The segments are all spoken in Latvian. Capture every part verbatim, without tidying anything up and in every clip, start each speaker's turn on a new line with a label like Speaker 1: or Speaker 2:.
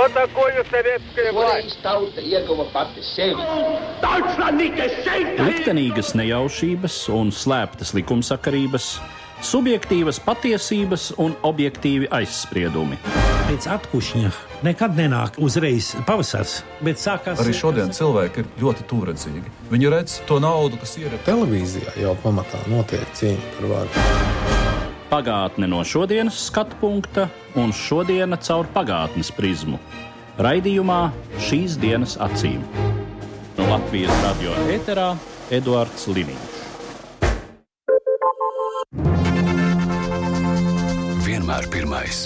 Speaker 1: Что такое советская власть?
Speaker 2: Liktenīgas nejaušības un slēptas likumsakarības, subjektīvas patiesības un objektīvi aizspriedumi.
Speaker 3: Pēc atkušņa nekad nenāk uzreiz pavasars, bet sākās...
Speaker 4: Arī šodien cilvēki ir ļoti tūredzīgi. Viņi redz to naudu, kas ir...
Speaker 5: Televīzijā jau pamatā notiek cīņa par varu.
Speaker 2: Pagātne no šodienas skatu punkta un šodiena caur pagātnes prizmu. Raidījumā šīs dienas acīm. No Latvijas radio ēterā Eduards Liniņš.
Speaker 6: Vienmēr pirmais.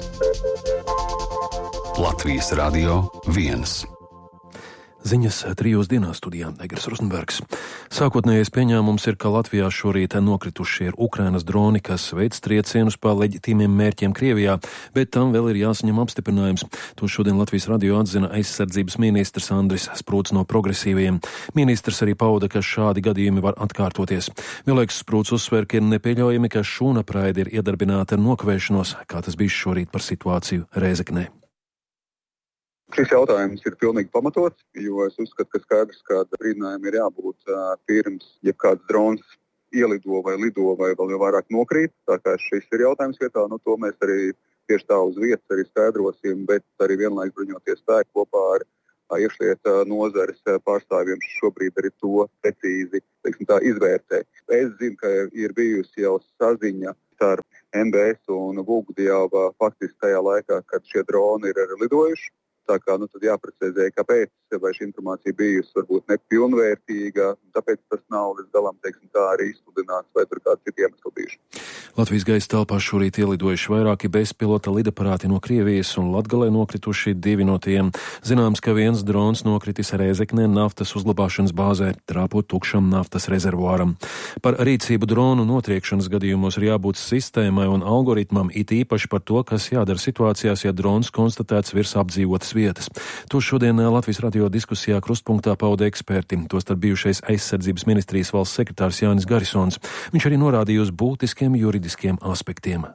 Speaker 6: Latvijas radio viens.
Speaker 7: Ziņas trijos dienās studijā Egers Rozenbergs. Sākotnējais pieņēmums ir, ka Latvijā šorīt nokrituši ir Ukrainas droni, kas veic triecienus pa leģitīmiem mērķiem Krievijā, bet tam vēl ir jāsaņem apstiprinājums. To šodien Latvijas radio atzina aizsardzības ministrs Andris Sprūts no Progresīvajiem. Ministrs arī pauda, ka šādi gadījumi var atkārtoties. Vienlaikus Sprūts uzsver, ka ir nepieļaujami, ka šūnapraide ir iedarbināta ar nokavēšanos, kā tas bija šorīt par situāciju Rēzeknē.
Speaker 8: Šis jautājums ir pilnīgi pamatots, jo es uzskatu, ka skaidrs, ka brīdinājumi ir jābūt uh, pirms, ja kāds drons ielido vai lido vai vēl jau vairāk nokrīt. Tā kā šis ir jautājums vietā, nu to mēs arī tieši tā uz vietas arī skaidrosim, bet arī vienlaikus bruņoties spēki kopā ar uh, iekšlieta nozares pārstāvjiem šobrīd arī to precīzi, teiksim tā, izvērtē. Es zinu, ka ir bijusi jau saziņa ar M B S un Vulgudijāva faktiski tajā laikā, kad šie droni ir arī lidojuši. Tā kā, nu, tad jāprecizē, kāpēc, vai šī informācija bijusi varbūt nepilnvērtīga, tāpēc tas nav līdz galam, teiksim, tā arī izsludināts, vai tur kāds citi iemesli bijuši.
Speaker 7: Latvijas gaisa telpā šorīt ielidojuši vairāki bezpilota lidaparāti no Krievijas un Latgalē nokrituši divi no tiem. Zināms, ka viens drons nokritis Rēzeknē naftas uzglabāšanas bāzē, trāpot tukšam naftas rezervuāram. Par rīcību dronu notriekšanas gadījumos ir jābūt sistēmai un algoritmam, it īpaši par to, kas jādara situācijās, ja drons konstatēts virs apdzīvotas vietas. To šodien Latvijas radio diskusijā krustpunktā pauda eksperti, tostarp bijušais aizsardzības ministrijas valsts sekretārs Jānis Garisons. Viņš arī norādīja uz būtiskiem juridiskiem aspektiem.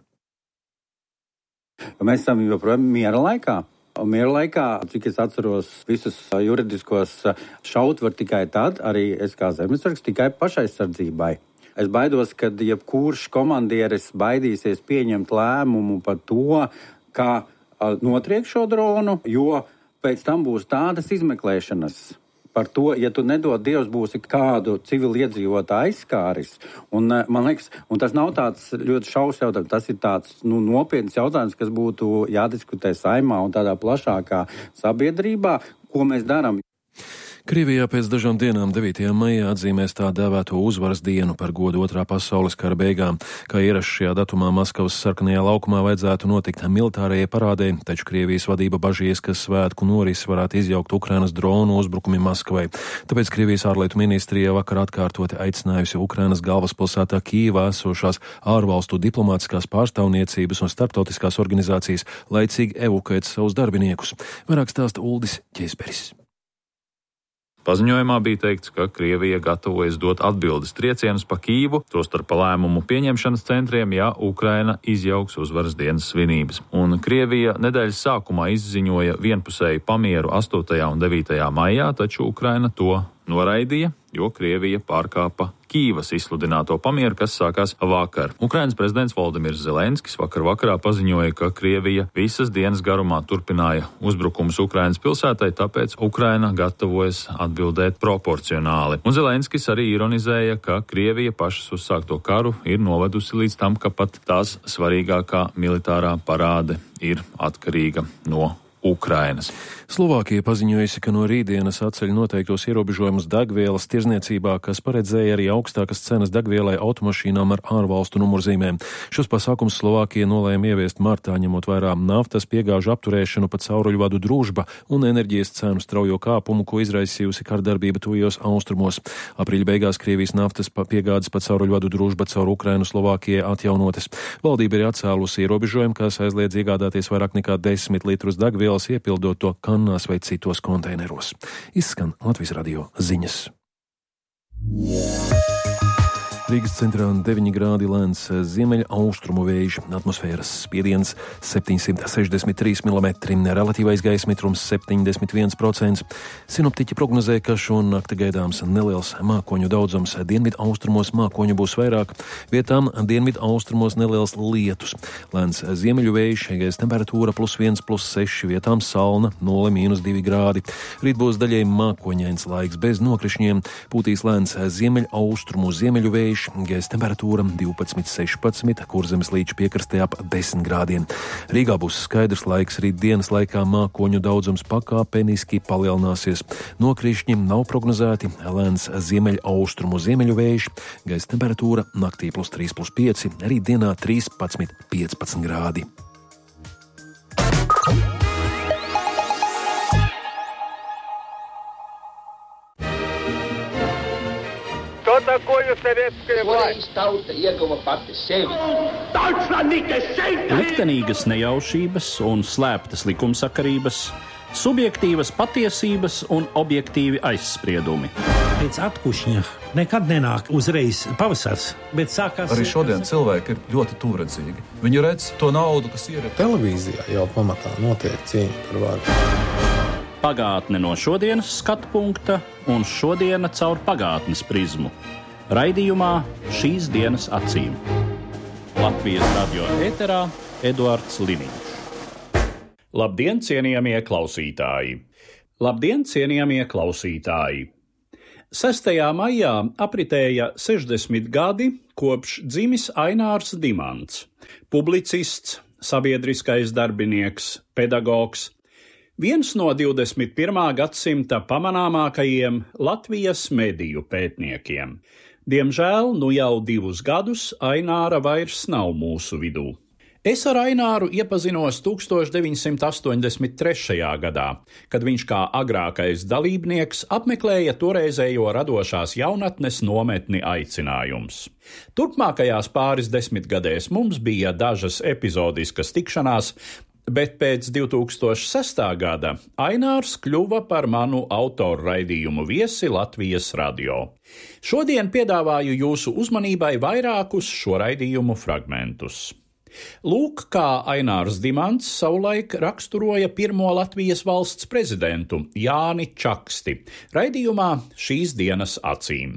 Speaker 9: Mēs esam joprojām miera laikā. Un miera laikā, cik es atceros, visus juridiskos šaut var tikai tad, arī es kā zemesargs, tikai pašaizsardzībai. Es baidos, ka jebkurš komandieris baidīsies pieņemt lēmumu par to, kā notriek šo dronu, jo pēc tam būs tādas izmeklēšanas par to, ja tu nedod Dievs būsi kādu civiliedzīvotāju aizskāris. Un, man liekas, un tas nav tāds ļoti šausmas jautājums, tas ir tāds nu, nopietns jautājums, kas būtu jādiskutē Saeimā un tādā plašākā sabiedrībā, ko mēs darām.
Speaker 7: Krievijā pēc dažām dienām devītajā maijā atzīmēs tā dēvēto uzvaras dienu par godu otrā pasaules kara beigām. Kā ierasts šajā datumā Maskavas sarkanajā laukumā vajadzētu notikt militārajai parādei, taču Krievijas vadība bažījies, ka svētku noris varētu izjaukt Ukrainas dronu uzbrukumi Maskavai. Tāpēc Krievijas ārlietu ministrija vakar atkārtoti aicinājusi Ukrainas galvaspilsētā Kijivā esošās ārvalstu diplomātiskās pārstāvniecības un starptautiskās organizācijas laicīgi evakuēt savus darbiniekus. Vairāk stāsta Uldis Ķēsperis.
Speaker 4: Paziņojumā bija teikts, ka Krievija gatavojas dot atbildes triecienus pa Kijivu, tostarp pa lēmumu pieņemšanas centriem, ja Ukraina izjauks uzvaras dienas svinības. Un Krievija nedēļas sākumā izziņoja vienpusēju pamieru astotajā un devītajā maijā, taču Ukraina to noraidīja, jo Krievija pārkāpa Kijivas izsludināto pamieru, kas sākās vakar. Ukrainas prezidents Voldimirs Zelenskis vakar vakarā paziņoja, ka Krievija visas dienas garumā turpināja uzbrukumus Ukrainas pilsētai, tāpēc Ukraina gatavojas atbildēt proporcionāli. Un Zelenskis arī ironizēja, ka Krievija pašas uzsākto karu ir novedusi līdz tam, ka pat tās svarīgākā militārā parāde ir atkarīga no Ukrainas.
Speaker 7: Slovākija paziņojusi, ka no rītdienas atceļ noteiktos ierobežojumus degvielas tirzniecībā, kas paredzēja arī augstākas cenas degvielai automašīnām ar ārvalstu numurzīmēm. Šos pasākums Slovākija nolēma ieviest martā, ņemot vērā naftas piegāžu apturēšanu pa cauruļvadu Družba un enerģijas cenu straujo kāpumu, ko izraisījusi kardarbība tuvajos austrumos. Aprīļa beigās Krievijas naftas piegādes pa cauruļvadu Družba caur Ukrainu Slovākijai atjaunotas. Valdība ir atcēlusi ierobežojumu, kas aizliedz iegādāties vairāk nekā desmit litrus degvielas, iepildot to kannās vai citos konteineros. Izskan Latvijas radio ziņas. Rīgas centrā deviņi grādi lēns ziemeļa austrumu vējš, atmosfēras spiediens septiņsimt sešdesmit trīs milimetri, relatīvais gaisa mitrums septiņdesmit viens procents. Sinoptiķi prognozē, ka šonakt gaidāms neliels mākoņu daudzums, dienvidu austrumos mākoņu būs vairāk, vietām dienvidu austrumos neliels lietus. Lēns ziemeļu vējš, gaisa temperatūra plus viens, plus seši, vietām salna nulle mīnus divi grādi. Rīt būs daļai mākoņains laiks bez nokrišņiem, pūtīs lēns ziemeļu austrumu ziemeļu vējš, gaisa temperatūra divpadsmit sešpadsmit, Kurzemes līča piekrastē ap desmit grādiem. Rīgā būs skaidrs laiks, rīt dienas laikā mākoņu daudzums pakāpeniski palielināsies. Nokrišņi nav prognozēti, lēns ziemeļu austrumu ziemeļu vējš, gaisa temperatūra naktī plus trīs, plus pieci, rīt dienā trīspadsmit piecpadsmit grādi.
Speaker 1: Что такое советская власть?
Speaker 2: Liktenīgas nejaušības un slēptas likumsakarības, subjektīvas patiesības un objektīvi aizspriedumi.
Speaker 3: Pēc atkušņa nekad nenāk uzreiz pavasars, bet sākās...
Speaker 10: Arī šodien cilvēki ir ļoti tūredzīgi. Viņi redz to naudu, kas ir.
Speaker 5: Televīzijā jau pamatā notiek cīņa par varu.
Speaker 2: Pagātne no šodienas skatu punkta un šodiena caur pagātnes prizmu. Raidījumā šīs dienas acīm. Latvijas radio ēterā Eduards Liniņš. Labdien, cienījamie klausītāji! Labdien, cienījamie klausītāji! sestajā maijā apritēja sešdesmit gadi, kopš dzimis Ainārs Dimants, publicists, sabiedriskais darbinieks, pedagogs, viens no divdesmit pirmā gadsimta pamanāmākajiem Latvijas mediju pētniekiem. Diemžēl nu jau divus gadus Aināra vairs nav mūsu vidū. Es ar Aināru iepazinos tūkstoš deviņsimt astoņdesmit trešajā gadā, kad viņš kā agrākais dalībnieks apmeklēja toreizējo radošās jaunatnes nometni Aicinājums. Turpmākajās pāris desmitgadēs mums bija dažas epizodiskas tikšanās, bet pēc divi tūkstoši sestā gada Ainārs kļuva par manu autoru raidījumu viesi Latvijas radio. Šodien piedāvāju jūsu uzmanībai vairākus šo raidījumu fragmentus. Lūk, kā Ainārs Dimants savulaik raksturoja pirmo Latvijas valsts prezidentu Jāni Čaksti, raidījumā šīs dienas acīm.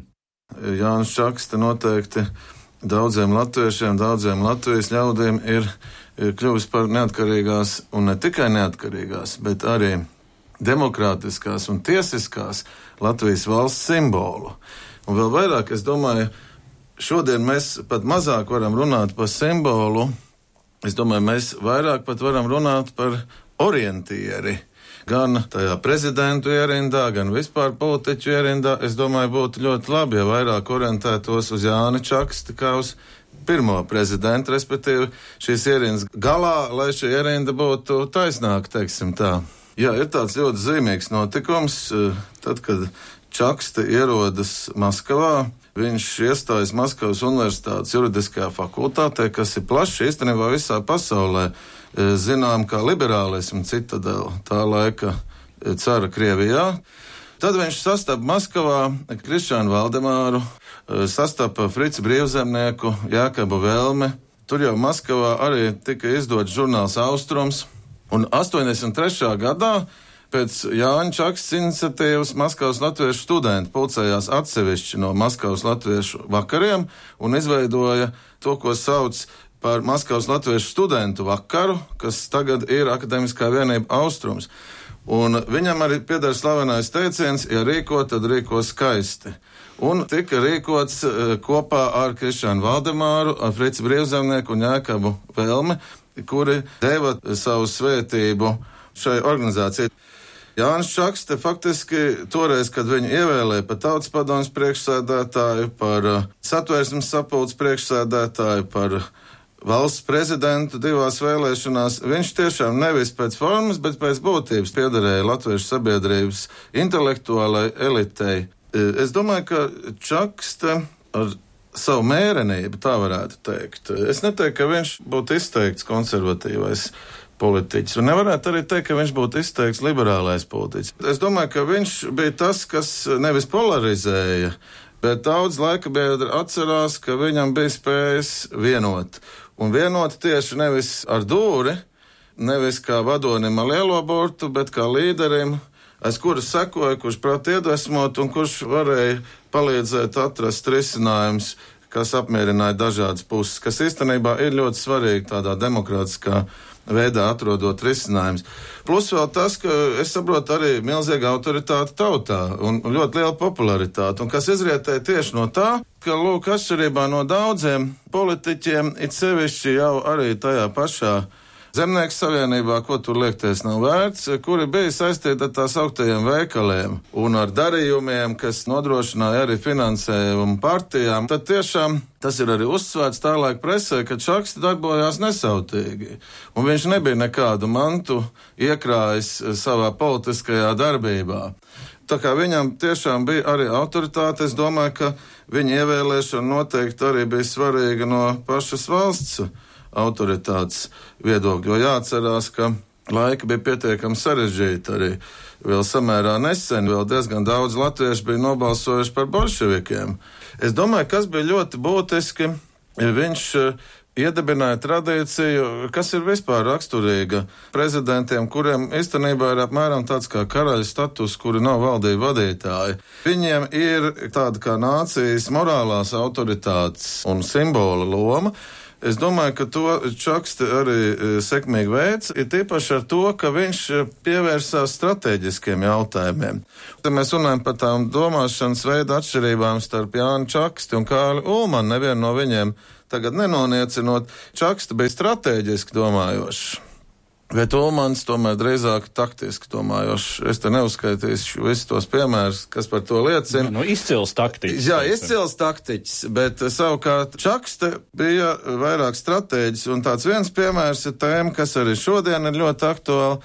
Speaker 11: Jānis Čakste noteikti daudziem latviešiem, daudziem Latvijas ļaudīm ir, ir kļuvis par neatkarīgās, un ne tikai neatkarīgās, bet arī demokrātiskās un tiesiskās Latvijas valsts simbolu. Un vēl vairāk, es domāju, šodien mēs pat mazāk varam runāt par simbolu, es domāju, mēs vairāk pat varam runāt par orientieri. Gan tajā prezidentu ierindā, gan vispār politiķu ierindā, es domāju, būtu ļoti labi, ja vairāk orientētos uz Jāni Čaksti kā uz pirmo prezidentu, respektīvi šīs ierindas galā, lai šī ierinda būtu taisnāka, teiksim tā. Jā, ir tāds ļoti zīmīgs notikums, tad, kad Čakste ierodas Maskavā. Viņš iestājas Maskavas Universitātes juridiskajā fakultātē, kas ir plaši īstenībā visā pasaulē, zinām kā liberālismu citadela tā laika cara Krievijā. Tad viņš sastapa Maskavā Krišjānu Valdemāru, sastapa Frici Brīvzemnieku, Jākabu Velmi. Tur jau Maskavā arī tika izdots žurnāls Austrums. Un astoņdesmit trešā gadā pēc Jāņa Čakstes iniciatīvas Maskavas latviešu studenti pulcējās atsevišķi no Maskavas latviešu vakariem un izveidoja to, ko sauc par Maskavas latviešu studentu vakaru, kas tagad ir Akademiskā vienība Austrums. Un viņam arī pieder slavenais teiciens, ja rīko, tad rīko skaisti. Un tika rīkots kopā ar Krišjānu Valdemāru, ar Frici Brīvzemnieku un Jākabu Velmi, kuri deva savu svētību šai organizācijai. Jānis Čakste faktiski toreiz, kad viņu ievēlēja par Tautas padomes priekšsēdētāju, par Satversmes sapulces priekšsēdētāju, par valsts prezidentu divās vēlēšanās, viņš tiešām nevis pēc formas, bet pēc būtības piederēja latviešu sabiedrības intelektuālai elitei. Es domāju, ka Čakste ar savu mērenību, tā varētu teikt. Es neteiktu, ka viņš būtu izteikts konservatīvais politiķis. Un nevarētu arī teikt, ka viņš būtu izteikts liberālais politiķis. Es domāju, ka viņš bija tas, kas nevis polarizēja, bet daudz laika biedri atcerās, ka viņam bija spējas vienot. Un vienot tieši nevis ar dūri, nevis kā vadonim ar lielo burtu, bet kā līderim, aiz kuras sekoja, kurš prāt iedvesmot un kurš varēja palīdzēt atrast risinājums, kas apmierināja dažādas puses, kas īstenībā ir ļoti svarīgi tādā demokrātiskā veidā atrodot risinājums. Plus vēl tas, ka es saprotu arī milzīga autoritāte tautā un ļoti liela popularitāte, un kas izrietēja tieši no tā, ka, lūk, atšķirībā no daudziem politiķiem, it sevišķi jau arī tajā pašā Zemnieku savienībā, ko tur liekties nav vērts, kuri bija saistīti ar tās augtajiem veikaliem un ar darījumiem, kas nodrošināja arī finansējumu partijām, tad tiešām tas ir arī uzsvērts tālāk presē, ka Čakste darbojās nesautīgi. Un viņš nebija nekādu mantu iekrājis savā politiskajā darbībā. Tā kā viņam tiešām bija arī autoritāte, es domāju, ka viņa ievēlēšana noteikti arī bija svarīga no pašas valsts autoritātes viedokļa, jo jāatcerās, ka laika bija pietiekami sarežģīti arī vēl samērā nesen, vēl diezgan daudz latviešu bija nobalsojuši par bolševikiem. Es domāju, kas bija ļoti būtiski, viņš iedibināja tradīciju, kas ir vispār raksturīga prezidentiem, kuriem īstenībā ir apmēram tāds kā karaļa status, kuri nav valdību vadītāji. Viņiem ir tāda kā nācijas morālās autoritātes un simbola loma. Es domāju, ka to Čakste arī sekmīgi veids, ir tīpaši ar to, ka viņš pievērsās strateģiskiem jautājumiem. Tad mēs runājam par tām domāšanas veidu atšķirībām starp Jānu Čaksti un Kārli Ulmanu, nevienu no viņiem tagad nenoniecinot. Čakste bija strateģiski domājošs, bet Ulmans tomēr drīzāk taktiski domājošs. Es te neuzskaitīšu visus tos piemērus, kas par to liecina.
Speaker 2: Nu, izcils taktiķis.
Speaker 11: Jā, izcils taktiķis, bet savukārt Čakste bija vairāk stratēģis, un tāds viens piemērs ir tēma, kas arī šodien ir ļoti aktuāli.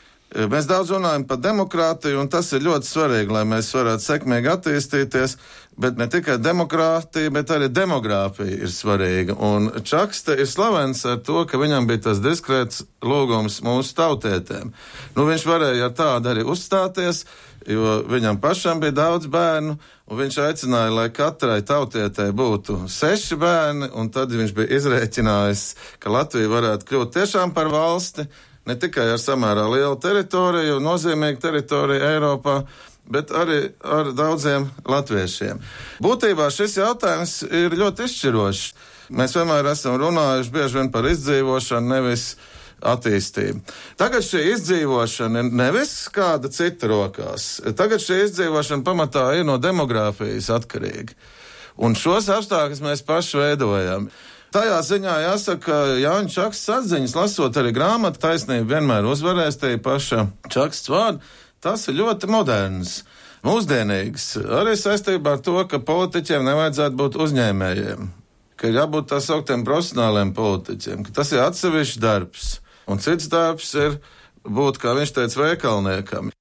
Speaker 11: Mēs daudz runājam par demokrātiju, un tas ir ļoti svarīgi, lai mēs varētu sekmīgi attīstīties, bet ne tikai demokrātija, bet arī demogrāfija ir svarīga. Un Čakste ir slavens ar to, ka viņam bija tas diskrēts lūgums mūsu tautietēm. Nu, viņš varēja ar tādu arī uzstāties, jo viņam pašam bija daudz bērnu, un viņš aicināja, lai katrai tautietē būtu seši bērni, un tad viņš bija izrēķinājis, ka Latvija varētu kļūt tiešām par valsti, ne tikai ar samērā lielu teritoriju, nozīmīgu teritoriju Eiropā, bet arī ar daudziem latviešiem. Būtībā šis jautājums ir ļoti izšķirošs. Mēs vienmēr esam runājuši bieži vien par izdzīvošanu, nevis attīstību. Tagad šī izdzīvošana ir nevis kāda cita rokās. Tagad šī izdzīvošana pamatā ir no demogrāfijas atkarīga. Un šos apstākļus mēs paši veidojam. Tajā ziņā jāsaka, ka Jāņa Čakstes atziņas, lasot arī grāmatu, taisnība vienmēr uzvarēs, tie paša Čakstes vārdi, tas ir ļoti moderns, mūsdienīgs, arī saistībā ar to, ka politiķiem nevajadzētu būt uzņēmējiem, ka ir jābūt tā sauktiem profesionāliem politiķiem, ka tas ir atsevišķs darbs, un cits darbs ir būt, kā viņš teica, veikalniekam.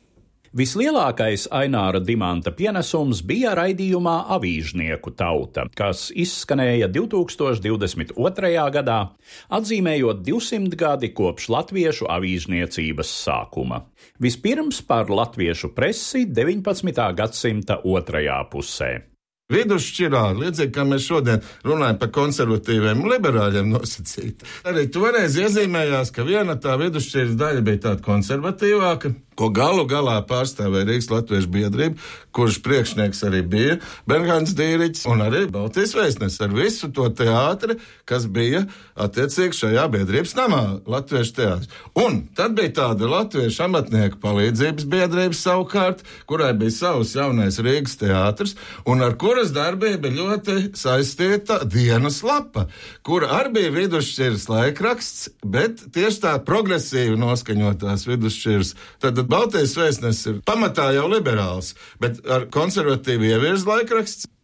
Speaker 2: Vislielākais Aināra Dimanta pienesums bija raidījumā Avīžnieku tauta, kas izskanēja divtūkstoš divdesmit otrajā gadā, atzīmējot divsimtgadi kopš latviešu avīžniecības sākuma. Vispirms par latviešu presi deviņpadsmitā gadsimta otrajā pusē.
Speaker 11: Vidusšķirā, līdzīgi kā mēs šodien runājam par konservatīviem liberāļiem nosacīt. Arī toreiz iezīmējās, ka viena tā vidusšķiras daļa bija tāda konservatīvāka, ko galu galā pārstāvēja Rīgas Latviešu biedrība, kurš priekšnieks arī bija Bernhards Dīriķis un arī Baltijas vēstnesis ar visu to teātri, kas bija attiecīgi šajā biedrības namā, Latviešu teātris. Un tad bija tāda Latviešu amatnieku palīdzības biedrības savukārt, kurai bija savs jaunais Rīgas teātris, un ar kuras darbība ļoti saistīta dienas lapa, kura arī bija vidusšķiras laikraksts, bet tieši tā progresīvi noskaņotās vidusšķiras. Tad Baltijas vēstnesis ir pamatā jau liberāls, bet ar konservatīvu ievirz laikraksts.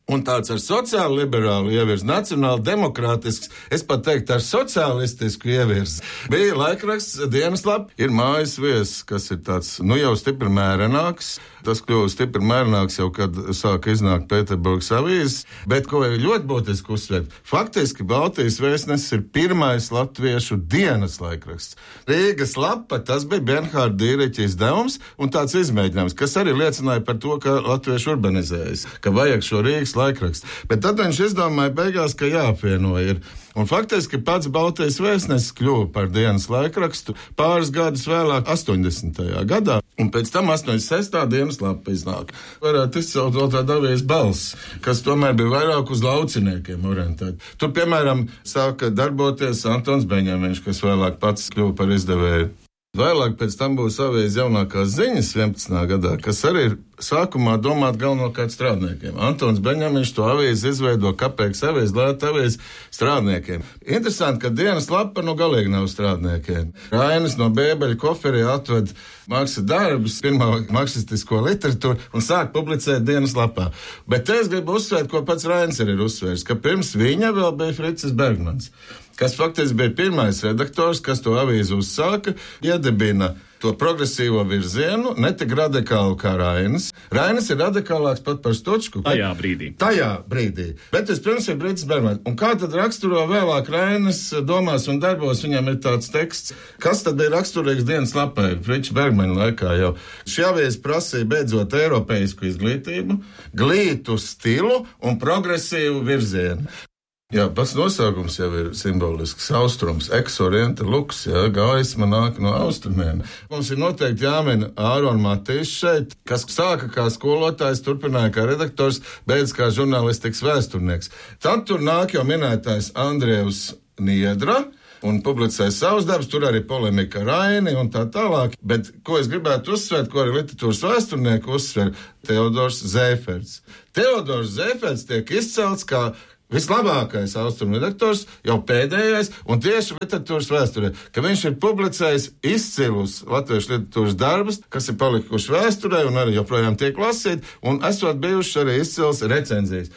Speaker 11: un tāds ar sociāli liberālu ievirzi, nacionāli demokrātisks, es pat teiktu ar sociālistisku ievirzi. Bija laikraksts Dienaslapa, ir mājas viesis, kas ir tāds, nu jau stipri mērenāks. Tas kļuva stipri mērenāks jau, kad sāka iznākt Pēterburgas avīzes, bet ko ir ļoti būtiski uzsvērt, faktiski Baltijas vēstnesis ir pirmais latviešu dienas laikraksts. Rīgas lapa, tas bija Bernhārda Dīriķa izdevums un tāds izmēģinājums, kas arī liecināja par to, ka latvieši urbanizējas, ka vajag šo Rīgas laikrakstu. Bet tad viņš izdomāja beigās, ka jāapvieno ir. Un faktiski pats Baltijas vēstnesis kļuva par dienas laikrakstu pāris gadus vēlāk, astoņdesmitajā gadā, un pēc tam astoņdesmit sestā dienas lapa iznāk. Varētu izcelt vēl tādu avīzes balss, kas tomēr bija vairāk uz lauciniekiem orientēta. Tur, piemēram, sāka darboties Antons Beņamiņš, kas vēlāk pats kļuva par izdevēju. Vēlāk pēc tam būs avīzes jaunākās ziņas vienpadsmitajā gadā, kas arī ir sākumā domāt galvenokārt strādniekiem. Antons Beņamiņš to avīzi izveido kapeikas avīzi, lēta avīzi strādniekiem. Interesanti, ka dienas lapa nu galīgi nav strādniekiem. Rainis no Bēbeļa koferī atved Marksa darbus, pirmā marksistisko literatūru un sāk publicēt dienas lapā. Bet te es gribu uzsvērt, ko pats Rainis arī ir uzsvērs, ka pirms viņa vēl bija Fricis Bergmans, kas faktiski bija pirmais redaktors, kas to avīzi uzsāka, iedibina to progresīvo virzienu, ne tik radikālu kā Rainis. Rainis ir radikālāks pat par Stučku.
Speaker 2: Tajā brīdī.
Speaker 11: Tajā brīdī. Bet vispirms ir Fricis Bergmans. Un kā tad raksturo vēlāk Rainis domās un darbos, viņam ir tāds teksts, kas tad bija raksturīgs dienas lapai, Fricis Bergmana laikā jau. Šī avīze prasīja beidzot eiropeisku izglītību, glītu stilu un progresīvu virzienu. Jā, pats nosaukums jau ir simbolisks. Austrums, ex-oriente lux, jā, gaisma nāk no austrumiem. Mums ir noteikti jāmin Ārona Matīs šeit, kas sāka kā skolotājs, turpināja kā redaktors, beidz kā žurnālistikas vēsturnieks. Tad tur nāk jau minētājs Andrievs Niedra un publicēja savus darbus, tur arī polemika Raini un tā tālāk. Bet, ko es gribētu uzsvērt, ko arī literatūras vēsturnieku uzsver, Teodors Zēferts. Teodors Zēferts tiek izcelts kā vislabākais austrumu redaktors, jau pēdējais, un tieši literatūras vēsturē, ka viņš ir publicējis izcilus latviešu literatūras darbus, kas ir palikuši vēsturē un arī joprojām tiek lasīti, un esot bijuši arī izcils recenzijas.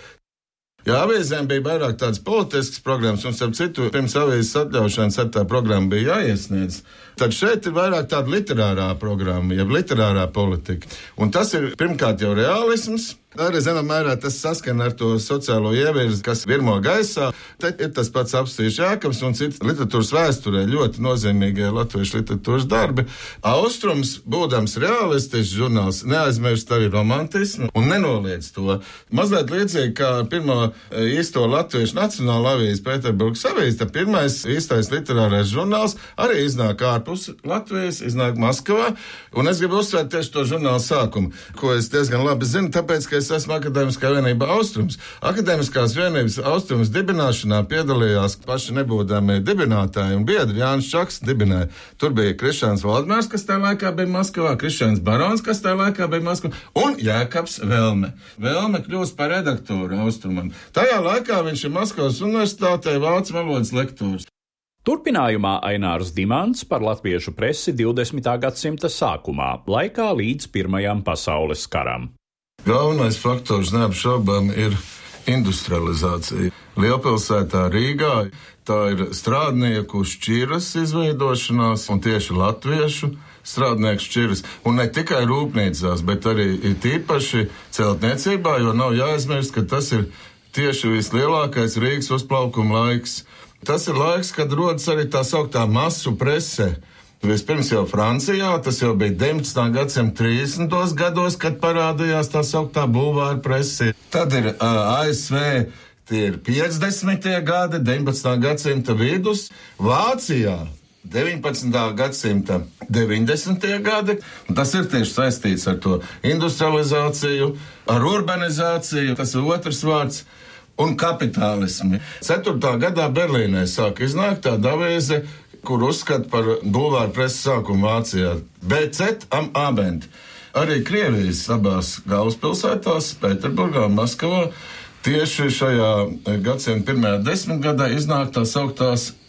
Speaker 11: Jā, avīzēm bija vairāk tādas politiskas programmas, un starp citu, pirms avīzes atļaušanas ar tā programma bija jāiesniedz. Tad šeit ir vairāk tāda literārā programma, jeb literārā politika. Un tas ir pirmkārt jau realisms, arī zinām mērā tas saskan ar to sociālo ievirzi, kas virmo gaisā. Te ir tas pats Apstīs Jēkabs un cits literatūras vēsturē ļoti nozīmīgie latviešu literatūras darbi. Austrums, būdams realistisks žurnāls, neaizmirst arī romantismu un nenoliedz to. Mazliet līdzīgi kā pirmo īsto latviešu nacionālo avīzi Pēterburgas avīzi, tad pirmais īstais literārais žurnāls arī iznāk ārpus Latvijas, iznāk Maskavā, un es gribu uzsvērt tieši to žurnālu sākumu, ko es diezgan labi zinu, tāpēc, ka es esmu Akadēmiskā vienība Austrums. Akadēmiskās vienības Austrums dibināšanā piedalījās paši nebūdami dibinātāji un biedri. Jānis Čaks dibināja. Tur bija Krišāns Valdemārs, kas tajā laikā bija Maskavā, Krišāns Barons, kas tajā laikā bija Maskavā, un Jēkabs Velme. Velme kļūst par redaktoru Austrumam. Tajā laikā viņš ir Maskavas universitātē vācu valodas lektors.
Speaker 2: Turpinājumā Ainārs Dimants par latviešu presi divdesmitā gadsimta sākumā, laikā līdz Pirmajam pasaules karam.
Speaker 11: Galvenais faktors neapšaubām ir industrializācija. Lielpilsētā Rīgā tā ir strādnieku šķiras izveidošanās un tieši latviešu strādnieku šķiras. Un ne tikai rūpnīcās, bet arī tīpaši celtniecībā, jo nav jāaizmirst, ka tas ir tieši vislielākais Rīgas uzplaukuma laiks. Tas ir laiks, kad rodas arī tā sauktā masu prese. Vispirms jau Francijā, tas jau bija deviņpadsmitā gadsimta trīsdesmitajos gados, kad parādījās tā sauktā bulvāra prese. Tad ir uh, A S V, tie ir piecdesmitie gadi, deviņpadsmitā gadsimta vidus. Vācijā deviņpadsmitā gadsimta deviņdesmitie gadi. Tas ir tieši saistīts ar to industrializāciju, ar urbanizāciju, tas ir otrs vārds. Un kapitālismu. ceturtā gadā Berlīnē sāk iznākt tāda avīze, kur uzskata par bulvāru preses sākumu Vācijā. B C am Abend. Arī Krievijas abās galvaspilsētās, Pēterburgā un Maskavā, tieši šajā gadsimta pirmajā desmitgadā iznāk tā sauktās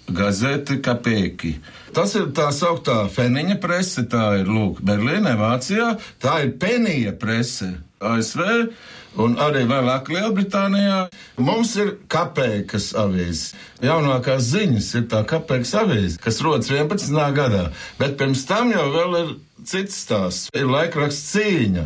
Speaker 11: gazeti Kapēki. Tas ir tā sauktā Feniņa prese, tā ir, lūk, Berlīnē, Vācijā, tā ir Penija prese A S V un arī vēlāk Lielbritānijā. Mums ir Kapēkas avīze. Jaunākās ziņas ir tā Kapēkas avīze, kas rodas vienpadsmitajā gadā, bet pirms tam jau vēl ir cits stāsts. Ir laikraksts Cīņa.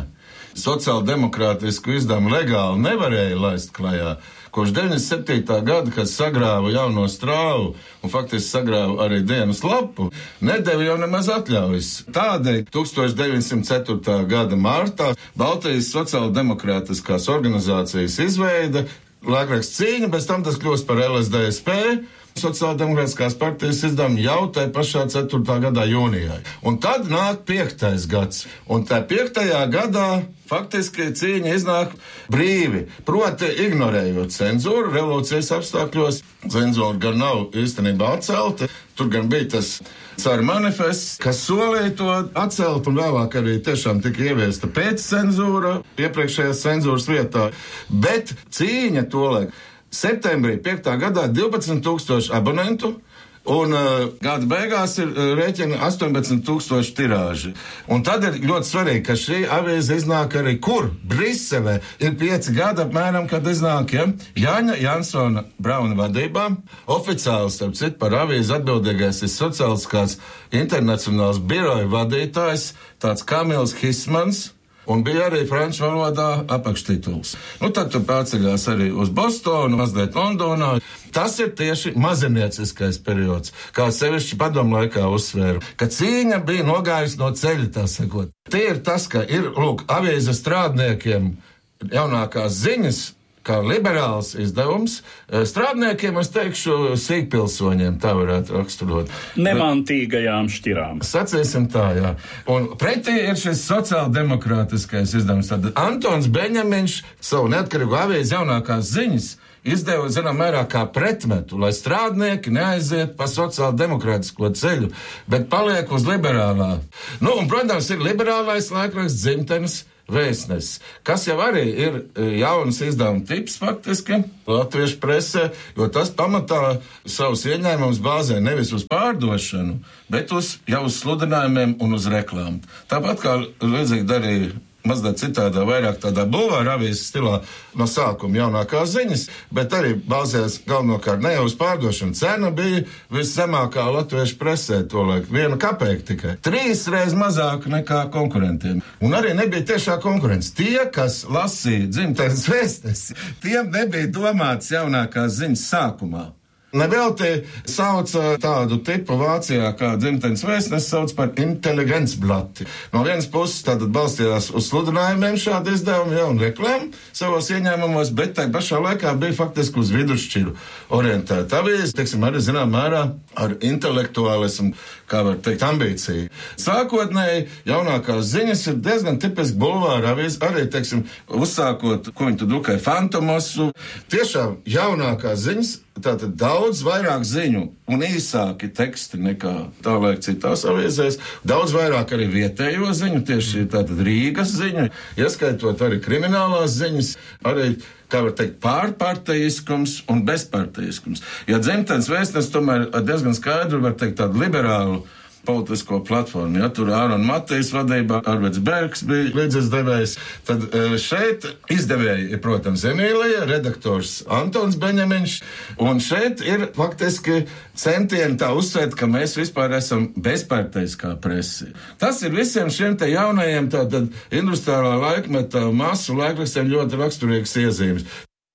Speaker 11: Sociāldemokrātisku izdevumu legāli nevarēja laist klajā. Kopš deviņdesmit septītā gada, kad sagrāva Jauno Strāvu un faktiski sagrāva arī Dienas lapu, nedeva jau nemaz atļaujas. Tādēļ tūkstoš deviņsimt ceturtā gada martā Baltijas sociāldemokrātiskās organizācijas izveida laikraksts Cīņa, bez tam tas kļūst par L S D S P, Sociāldemokrātiskās partijas izdevumu jau tajā pašā ceturtā gadā jūnijā. Un tad nāk piektais gads. Un tajā piektajā gadā faktiski Cīņa iznāk brīvi, proti ignorējot cenzūru revolūcijas apstākļos. Cenzūra gan nav īstenībā atcelta, tur gan bija tas Cara manifests, kas solīja to atcelt, un vēlāk arī tiešām tika ieviesta pēccenzūra iepriekšējās cenzūras vietā. Bet Cīņa tolaik septembrī piektā gadā divpadsmit tūkstoši abonentu, un uh, gada beigās ir uh, rēķina astoņpadsmit tūkstoši tirāži. Un tad ir ļoti svarīgi, ka šī avīze iznāk arī kur? Briselē. Ir pieci gadi apmēram, kad iznāk, ja? Jāņa Jansona Brauna vadībā. Oficiāli, starp citu, par avīzi atbildīgais ir sociāliskās internacionāls biroja vadītājs, tāds Kamils Hismans, un bija arī franču valodā apakštituls. Nu, tad tu pārceļās arī uz Bostonu, mazliet Londonā. Tas ir tieši mazinieciskais periods, kā sevišķi padomu laikā uzsvēru, ka Cīņa bija nogājusi no ceļa, tā sakot. Tie ir tas, ka ir, lūk, avīzes strādniekiem jaunākās ziņas, kā liberāls izdevums, strādniekiem, es teikšu, sīkpilsoņiem, tā varētu raksturot.
Speaker 2: Nemantīgajām šķirām.
Speaker 11: Sacīsim tā, jā. Un pretī ir šis sociāldemokrātiskais izdevums. Tad Antons Beņamiņš savu neatkarīgu avīzi jaunākās ziņas izdeva, zinām, mērā kā pretmetu, lai strādnieki neaiziet pa sociāldemokrātisko ceļu, bet paliek uz liberālā. Nu, un, protams, ir liberālais laikraksts Dzimtenes Vēstnesis, kas jau arī ir jaunas izdevuma tips faktiski latviešu presē, jo tas pamatā savus ieņēmumus bāzē nevis uz pārdošanu, bet uz jau uz sludinājumiem un uz reklāmu. Tāpat kā līdzīgi darīja mazliet citādā, vairāk tādā bulvāra avīzes stilā no sākuma jaunākās ziņas, bet arī bāzējās galvenokārt ne jau uz pārdošanu. Cena bija viszemākā latviešu presē tolaik, viena kapēka tikai. Trīs reizes mazāk nekā konkurentiem. Un arī nebija tiešā konkurence. Tie, kas lasīja Dzimtenes Vēstnesi, tiem nebija domāts jaunākās ziņas sākumā. Nevelti sauca tādu tipu Vācijā, kā Dzimtenes Vēstnesis sauc par Intelligenzblati. No vienas puses tātad balstījās uz sludinājumiem šādi izdevumi, ja, un reklāmu savos ieņēmumos, bet tai pašā laikā bija faktiski uz vidusšķiru orientēta avīze, teiksim, arī zinām mērā ar intelektuālismu, kā var teikt, ambīciju. Sākotnēji jaunākās ziņas ir diezgan tipiski bulvāra avīze, arī, teiksim, uzsākot, ko viņi tu drukai, Fantomosu. Tiešām jaunākās ziņas, tātad daudz vairāk ziņu un īsāki teksti nekā tālaik citās avīzēs, daudz vairāk arī vietējo ziņu, tieši tātad Rīgas ziņu, ieskaitot arī kriminālās ziņas, arī, kā var teikt, pārparteiskums un bezparteiskums. Ja Dzimtenes Vēstnesis tomēr diezgan skaidru, var teikt, tādu liberālu politisko platformu, ja tur Ārona Matejs vadībā, Arvids Bergs bija līdzizdevējs, tad šeit izdevēji ir, protams, Emīlija, redaktors Antons Beņamiņš, un šeit ir faktiski centieni tā uzsvērt, ka mēs vispār esam bezparteiskā presi. Tas ir visiem šiem te jaunajiem tātad industriālā laikmeta masu laikrakstiem ļoti raksturīgas iezīmes.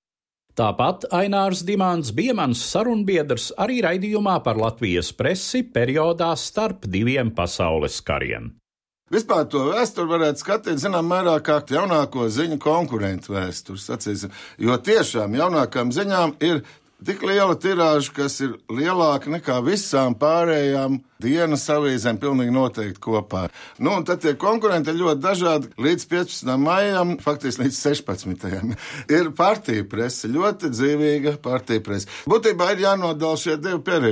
Speaker 2: Tāpat Ainārs Dimants bija mans sarunbiedrs arī raidījumā par Latvijas presi periodā starp diviem pasaules kariem.
Speaker 11: Vispār to vēsturi varētu skatīt, zinām, mērā kā jaunāko ziņu konkurentu vēsturi, sacīsim, jo tiešām jaunākām ziņām ir tik liela tirāža, kas ir lielāka nekā visām pārējām dienas avīzēm pilnīgi noteikti kopā. Nu, un tad tie konkurenti ir ļoti dažādi. Līdz piecpadsmitajam maijam, faktiski līdz sešpadsmitajam ir partija prese, ļoti dzīvīga partija prese. Būtībā ir jānodala šie divi periodi.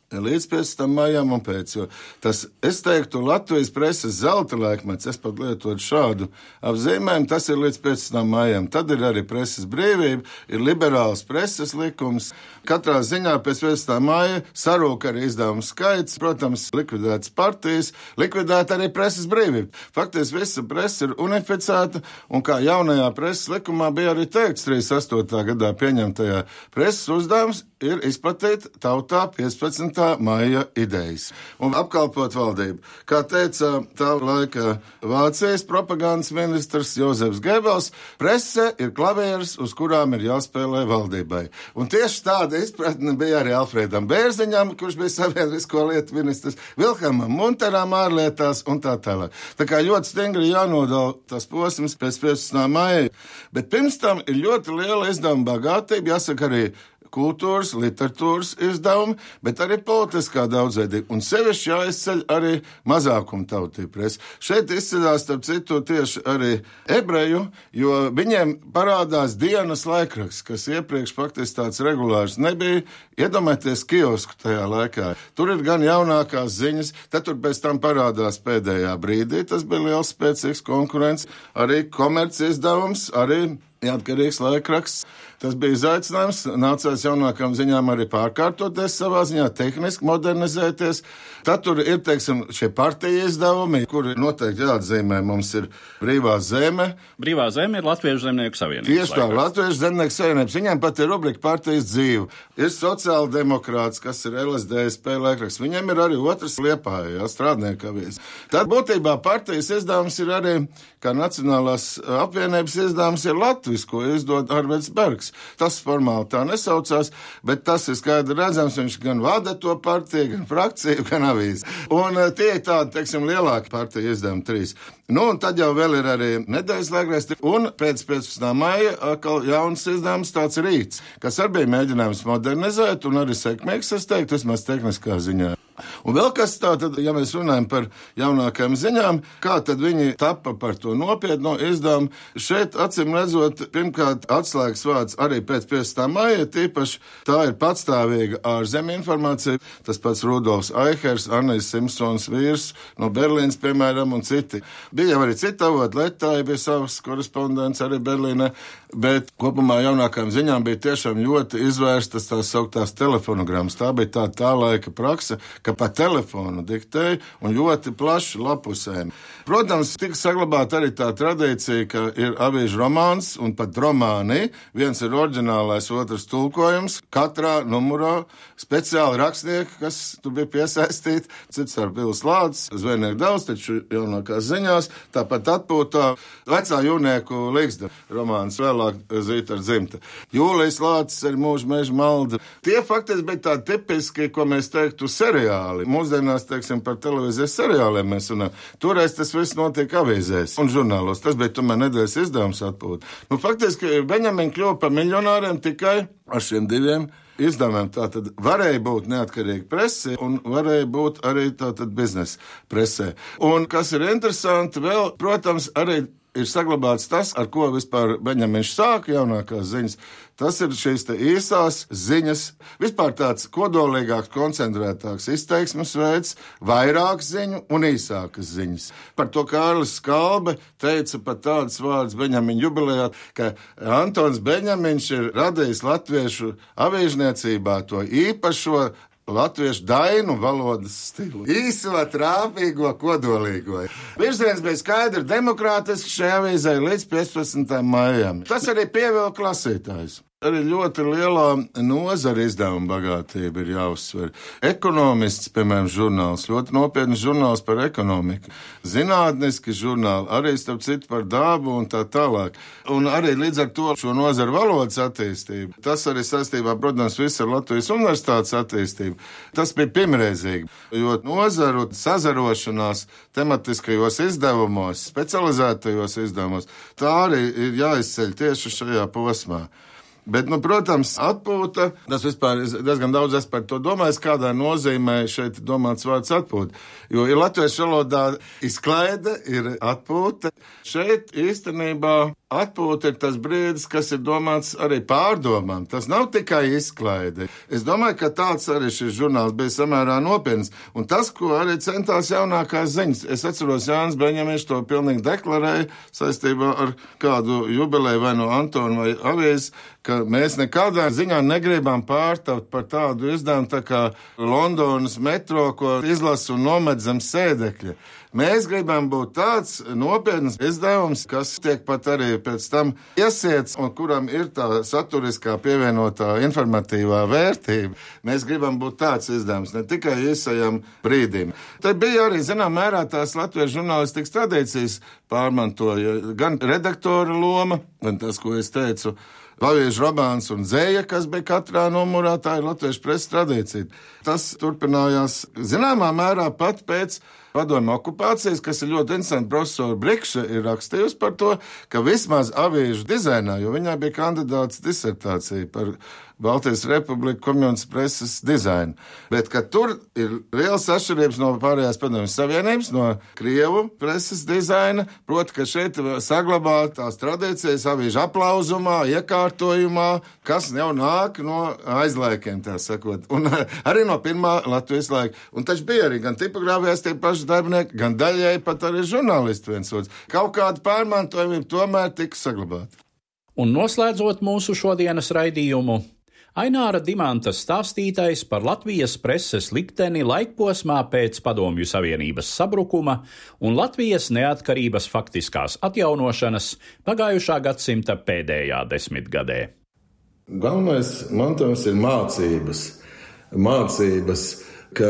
Speaker 11: līdz piecpadsmitam maijam un pēc. Jo tas, es teiktu, Latvijas preses zelta laikmets, es pat lietotu šādu apzīmējumu, tas ir līdz piecpadsmitam maijam. Tad ir arī preses brīvība, ir liberāls preses likums. Katrā ziņā pēc piecpadsmitā maija sarūk arī izdevumu skaits, protams, likvidētas partijas, likvidēta arī preses brīvība. Faktiski visa presa ir unificēta, un kā jaunajā preses likumā bija arī teikts trīsdesmit astotā gadā pieņemtajā preses uzdevums ir izplatīt tautā piecpadsmitā maija idejas un apkalpot valdību. Kā teica tā laika Vācijas propagandas ministrs Jozefs Gebels, prese ir klavieres, uz kurām ir jāspēlē valdībai. Un tieši tāda izpratne bija arī Alfredam Bērziņam, kurš bija sabiedrisko lietu ministrs, Vilhelmam Munteram ārlietās un tā tālāk. Tā kā ļoti stingri jānodala tas posms pēc piecpadsmitā maija, bet pirms tam ir ļoti liela izdevuma bagātība, jāsaka arī kultūras, literatūras izdevumi, bet arī politiskā daudzveidība. Un sevišķi jāizceļ arī mazākuma tautība presa. Šeit izceļās, starp citu, tieši arī ebreju, jo viņiem parādās dienas laikraksts, kas iepriekš faktiski tāds regulārs nebija. Iedomājieties kiosku tajā laikā. Tur ir gan jaunākās ziņas, tad tur pēc tam parādās pēdējā brīdī. Tas bija liels spēcīgs konkurents, arī komerci izdevums, arī neatkarīgs laikraksts. Tas bija izaicinājums, nācās jaunākām ziņām arī pārkārtoties savā ziņā, tehniski modernizēties. Tad tur ir, teiksim, šie partija izdevumi, kuri noteikti jāatzīmē. Mums ir Brīvā zeme.
Speaker 2: Brīvā zeme ir Latviešu zemnieku savienības.
Speaker 11: Tieši tā, Latviešu zemnieku savienības. Viņiem pat ir rubrika partijas dzīve. Ir sociāldemokrāts, kas ir L S D S P laikraksts. Viņiem ir arī otrs Liepājā, jā, strādnieku avies. Tad būtībā partijas izdevums ir arī, kā Nacionālās apvienības izdevums, ir Latvijas, ko izdod Arveids Bergs. Tas formāli tā nesaucās, bet tas ir skaidri redzams, viņš gan vada to partiju, gan frakciju, gan avīzi. Un tie ir tādi, teiksim, lielāki partiju izdevumi trīs. Nu, un tad jau vēl ir arī nedēļas laikraksti, un pēc piecpadsmitā maija atkal jauns izdevums tāds Rīts, kas arī bija mēģinājums modernizēt un arī sekmīgs, es teiktu, vismaz tehniskā ziņā. Un vēl kas tā, tad, ja mēs runājam par jaunākajām ziņām, kā tad viņi tapa par to nopietno izdevumu, šeit acīm redzot, pirmkārt atslēgas vārds arī pēc piecpadsmitā maija, tīpaši tā ir patstāvīga ārzemju informācija, tas pats Rudolfs Aihers, Arnijs Simpsons vīrs no Berlīnas, piemēram, un citi. Bija arī cita avot, Letāja bija savs korespondents arī Berlīnē, bet kopumā jaunākajām ziņām bija tiešām ļoti izvērstas tās sauktās telefonogrammas. Tā bija tā tā laika prakse, ka pa telefonu diktēja un ļoti plaši lapusēm. Protams, tika saglabāta arī tā tradīcija, ka ir avīžu romāns un pat romāni. Viens ir oriģinālais, otrs tulkojums. Katrā numurā speciāli rakstnieki, kas tu bija piesaistīti, cits ar Pils Lācis, zvejnieku daudz, taču jaunākās ziņās, tāpat atpūtā vecā jūrnieku līgzda romāns, vēlāk Zīt ar dzimta. Jūlijas Lācis arī Mūža meža malda. Tie faktiski bija tādi tipiski, ko mēs teiktu, seriāli. Mūsdienās, teiksim, par televīzijas seriāliem mēs runājam. Toreiz tas viss notiek avīzēs un žurnālos. Tas bija tomēr nedēļas izdevums atpūt. Nu, faktiski Beņamini kļuva par miljonāriem tikai ar šiem diviem izdevumiem. Tātad varēja būt neatkarīga prese un varēja būt arī tātad biznesa presē. Un kas ir interesanti vēl, protams, arī ir saglabāts tas, ar ko vispār Beņamins sāka jaunākās ziņas. Tas ir šīs te īsās ziņas, vispār tāds kodolīgāks, koncentrētāks izteiksmes veids, vairāk ziņu un īsākas ziņas. Par to Kārlis Skalbe teica pat tādas vārdas Beņamina jubilejā, ka Antons Beņamins ir radījis latviešu avīžniecībā to īpašo latviešu dainu valodas stilu. Īso, trāpīgo, kodolīgo. Virziens bija skaidri demokrātisks šajā avīzē līdz piecpadsmitam maijam. Tas arī pievilka lasītājus. Arī ļoti lielā nozara izdevuma bagātība ir jāuzsver. Ekonomists, piemēram, žurnāls, ļoti nopietns žurnāls par ekonomiku. Zinātniski žurnāli, arī starp citu par dabu un tā tālāk. Un arī līdz ar to šo nozaru valodas attīstību. Tas arī saistībā, protams, viss ar Latvijas universitātes attīstību. Tas bija pirmreizīgi, jo nozaru sazarošanās tematiskajos izdevumos, specializētajos izdevumos, tā arī ir jāizceļ tieši šajā posmā. Bet, nu, protams, atpūta, tas vispār diezgan daudz es par to domāju, kādā nozīmē šeit domāts vārds atpūta. Jo ir latviešu valodā izklaide, ir atpūta. Šeit īstenībā Atpūta ir tas brīdis, kas ir domāts arī pārdomām. Tas nav tikai izklaide. Es domāju, ka tāds arī šis žurnāls bija samērā nopietns. Un tas, ko arī centās jaunākās ziņas. Es atceros, Jānis Beņemiņš to pilnīgi deklarēja saistībā ar kādu jubileju vai no Antona vai Avīzes, ka mēs nekādā ziņā negribam pārtapt par tādu izdevumu tā kā Londonas metro, ko izlasa un nomet zem sēdekļa. Mēs gribam būt tāds nopietns izdevums, kas tiek pat arī pēc tam iesiets un kuram ir tā saturiskā pievienotā informatīvā vērtība. Mēs gribam būt tāds izdevums, ne tikai īsajam brīdim. Te bija arī, zinām, mērā tās latviešu žurnālistikas tradīcijas pārmantoja gan redaktora loma, gan tas, ko es teicu, Paviešu romāns un dzēja, kas bija katrā numurā, tā ir latviešu preses tradīcija. Tas turpinājās zināmā mērā pat pēc padomju okupācijas, kas ir ļoti interesanti. Profesora Brikša ir rakstījusi par to, ka vismaz avīžu dizainā, jo viņai bija kandidāts disertācija par Baltijas Republiku komunistas preses dizainu. Bet, ka tur ir liels atšķirības no pārējās padomju savienības, no Krievu preses dizaina, proti, ka šeit saglabā tās tradīcijas avīžu aplauzumā, iekārtojumā, kas jau nāk no aizlaikiem, tā sakot, un arī no pirmā Latvijas laika. Un taču bija arī gan tipogrāfijās tie paši darbinieki, gan daļēji pat arī žurnālisti viens otrs. Kaut kāda pārmantojuma tomēr tika saglabāta.
Speaker 2: Un noslēdzot mūsu šodienas raidījumu, Aināra Dimanta stāstītais par Latvijas preses likteni laikposmā pēc Padomju Savienības sabrukuma un Latvijas neatkarības faktiskās atjaunošanas pagājušā gadsimta pēdējā desmitgadē.
Speaker 11: Galvenais mantojums ir mācības. Mācības, ka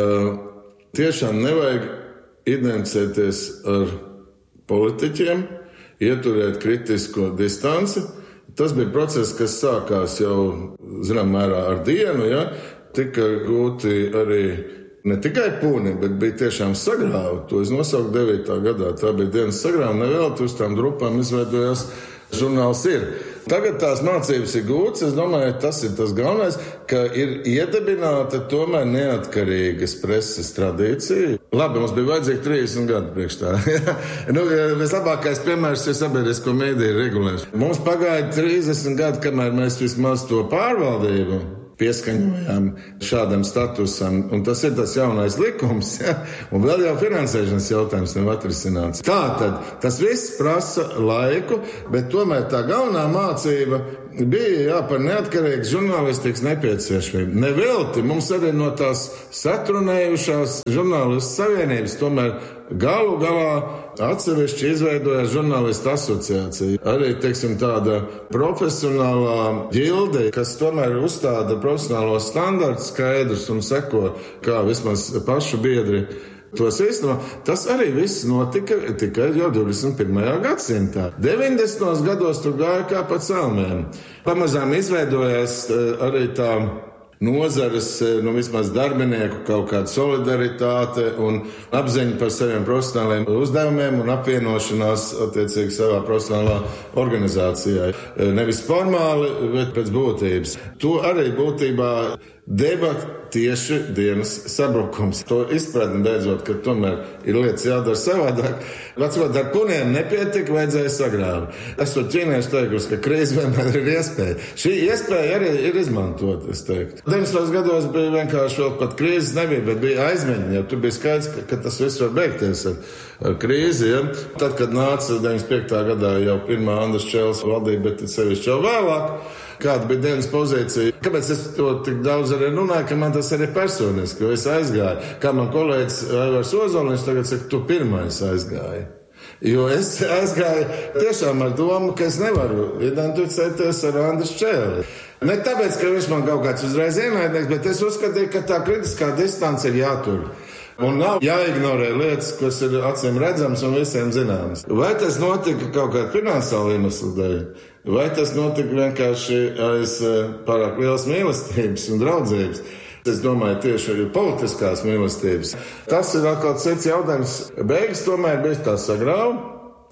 Speaker 11: tiešām nevajag identificēties ar politiķiem, ieturēt kritisko distanci. Tas bija process, kas sākās jau, zinām, mērā ar dienu, ja? Tika gūti arī ne tikai pūni, bet bija tiešām sagrāvi. To es nosauku devītā gadā. Tā bija dienas sagrāvi, nevēl uz tām grupām izveidojās žurnāls ir. Tagad tās mācības ir gūtas, es domāju, tas ir tas galvenais, ka ir iedibināta tomēr neatkarīgas preses tradīcija. Labi, mums bija vajadzīgi trīsdesmit gadu priekš tā. nu, vislabākais piemērs ir sabiedrisko mediju regulējums. Mums pagāja trīsdesmit gadi, kamēr mēs vismaz to pārvaldību pieskaņojām šādam statusam, un tas ir tas jaunais likums, ja? Un vēl jau finansēšanas jautājums nav atrisināts. Tātad, tas viss prasa laiku, bet tomēr tā galvenā mācība bija jā, par neatkarīgas žurnālistikas nepieciešamību. Nevelti mums arī no tās satrunējušās žurnālistu savienības tomēr galu galā atsevišķi izveidojās žurnālistu asociācija. Arī, teiksim, tāda profesionālā ģilde, kas tomēr uzstāda profesionālos standartus skaidrus un seko, kā vismaz pašu biedri tos īstenībā. Tas arī viss notika tikai jau divdesmit pirmajā gadsimtā. deviņdesmitos gados tur gāja kā pa celmēm. Pamazām izveidojās arī tā nozares, nu vismaz darbinieku kaut kāda solidaritāte un apziņa par saviem profesionāliem uzdevumiem un apvienošanās attiecīgi savā profesionālā organizācijā. Nevis formāli, bet pēc būtības. To arī būtībā deva tieši dienas sabrukums. To izpratni beidzot, ka tomēr ir lietas jādara savādāk. Vecot ar puniem nepietika, vajadzēja sagrāvi. Esot ķīniešu teikusi, ka krīze vienmēr ir iespēja. Šī iespēja arī ir izmantot, es teiktu. deviņdesmitos gados bija vienkārši vēl pat krīzes nebija, bet bija aizmeņi, jo tur bija skaidrs, ka, ka tas viss var beigties ar, ar krīzi. Ja? Tad, kad nāca deviņdesmit piektā gadā jau pirmā Andras Čēles valdība, bet sevišķi jau vēlāk, kāda bija dienas pozīcija. Kāpēc es to tik daudz arī runāju, ka man tas arī personiski, jo es aizgāju. Kā man kolēģis Aivars Ozoliņš tagad saka, tu pirmais aizgāji. Jo es aizgāju tiešām ar domu, ka es nevaru identificēties ar Andras Čēli. Ne tāpēc, ka viņš man kaut kāds uzreiz ienaidnieks, bet es uzskatīju, ka tā kritiskā distance ir jātur. Un nav jāignorē lietas, kas ir acīm redzams un visiem zināmas. Vai tas notika kaut kāda finansiāla iemesla dēļ? Vai tas notika vienkārši aiz pārāk lielas mīlestības un draudzības? Es domāju, tieši arī politiskās mīlestības. Tas ir atkal cits jautājums. Beigas tomēr bija tā sagrauta.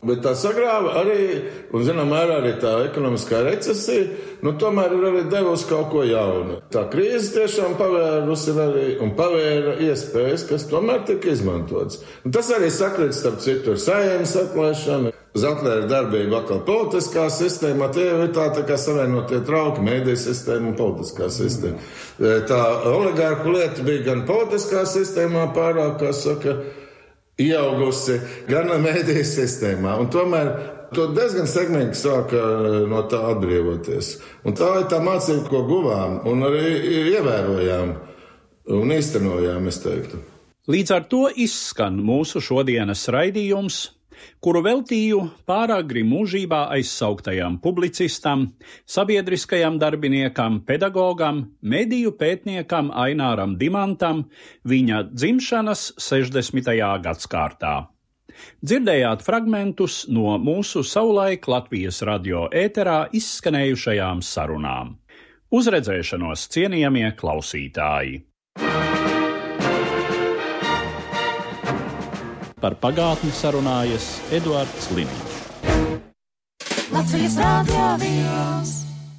Speaker 11: Bet tā sagrāva arī, un zinām, mērā arī tā ekonomiskā recesija, nu tomēr ir arī devusi kaut ko jaunu. Tā krīze tiešām pavērusi arī un pavēra iespējas, kas tomēr tika izmantotas. Un tas arī sakrīt starp citu ar Saeimas atlaišanu, Zetlera darbību atkal politiskā sistēmā, tie ir tā, tā kā savienotie trauki, mēdīju sistēma un politiskā sistēma. Tā oligārku lieta bija gan politiskā sistēmā pārāk, kā saka, ieaugusi gan mēdīju sistēmā, un tomēr to diezgan segmenti sāka no tā atbrīvoties. Un tā ir tā mācība, ko guvām, un arī ievērojām un īstenojām, es teiktu.
Speaker 2: Līdz ar to izskan mūsu šodienas raidījums, kuru veltīju pāragri mūžībā aizsauktajam publicistam, sabiedriskajam darbiniekam, pedagogam, mediju pētniekam Aināram Dimantam viņa dzimšanas sešdesmitajā gadskārtā. Dzirdējāt fragmentus no mūsu savulaik Latvijas radio ēterā izskanējušajām sarunām. Uz redzēšanos, cienījamie klausītāji! Par pagātni sarunājas Eduards Liniņš.
Speaker 12: Latvijas Radio viens.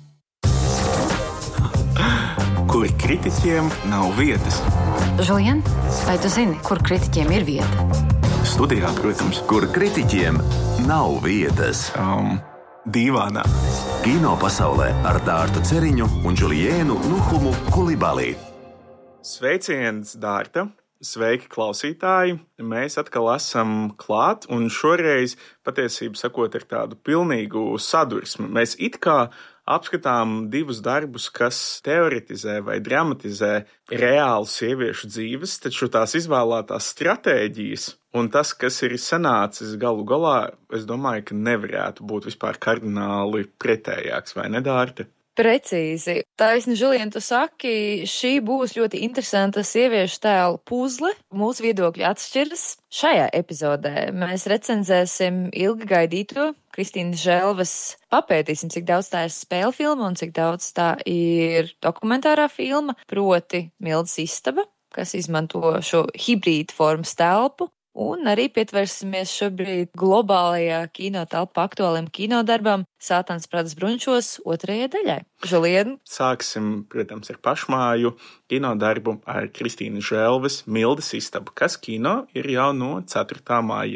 Speaker 13: Kur kritiķiem nav vietas.
Speaker 12: Žulien, vai tu zini, kur kritiķiem ir vieta?
Speaker 13: Studijā, protams.
Speaker 6: Kur kritiķiem nav vietas.
Speaker 13: Um, dīvānā.
Speaker 6: Kino pasaulē ar Dārtu Ceriņu un Džuliēnu Nuhumu Kulibalī.
Speaker 13: Sveiciens, Dārta! Sveiki, klausītāji! Mēs atkal esam klāt, un šoreiz, patiesību sakot, ar tādu pilnīgu sadursmi. Mēs it kā apskatām divus darbus, kas teoretizē vai dramatizē reālu sieviešu dzīves, taču tās izvēlētās stratēģijas un tas, kas ir sanācis galu galā, es domāju, ka nevarētu būt vispār kardināli pretējāks, vai ne, Dārta?
Speaker 14: Precīzi. Taisni, Žulien, tu saki, šī būs ļoti interesanta sieviešu tēlu puzle. Mūsu viedokļi atšķiras. Šajā epizodē mēs recenzēsim ilgi gaidīto Kristīnas Želvas, papētīsim, cik daudz tā ir spēļu filma un cik daudz tā ir dokumentārā filma, proti Mildas istaba, kas izmanto šo hibrīdu formas telpu. Un arī pietversimies šobrīd globālajā kinotelpā aktuāliem kinodarbam Sātans Pradas bruņšos otrajai daļai. Žulien.
Speaker 13: Sāksim, protams, ar pašmāju kinodarbu ar Kristīnas Želvas Mildas istabu, kas kino ir jau no ceturtā māja.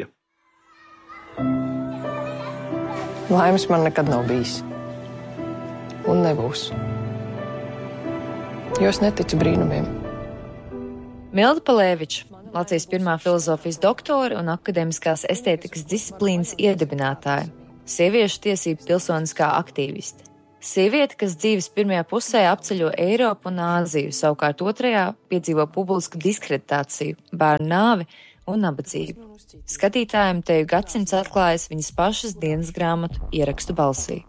Speaker 15: Laimes man nekad nav bijis. Un nebūs. Jo es neticu brīnumiem.
Speaker 14: Milda Palēviča, Latvijas pirmā filozofijas doktora un akadēmiskās estētikas disciplīnas iedibinātāja, sieviešu tiesību pilsoniskā aktīviste. Sieviete, kas dzīves pirmajā pusē apceļo Eiropu un Āziju, savukārt otrajā piedzīvo publisku diskreditāciju, bērnu nāvi un nabadzību. Skatītājiem teju gadsimts atklājas viņas pašas dienas grāmatu ierakstu balsī.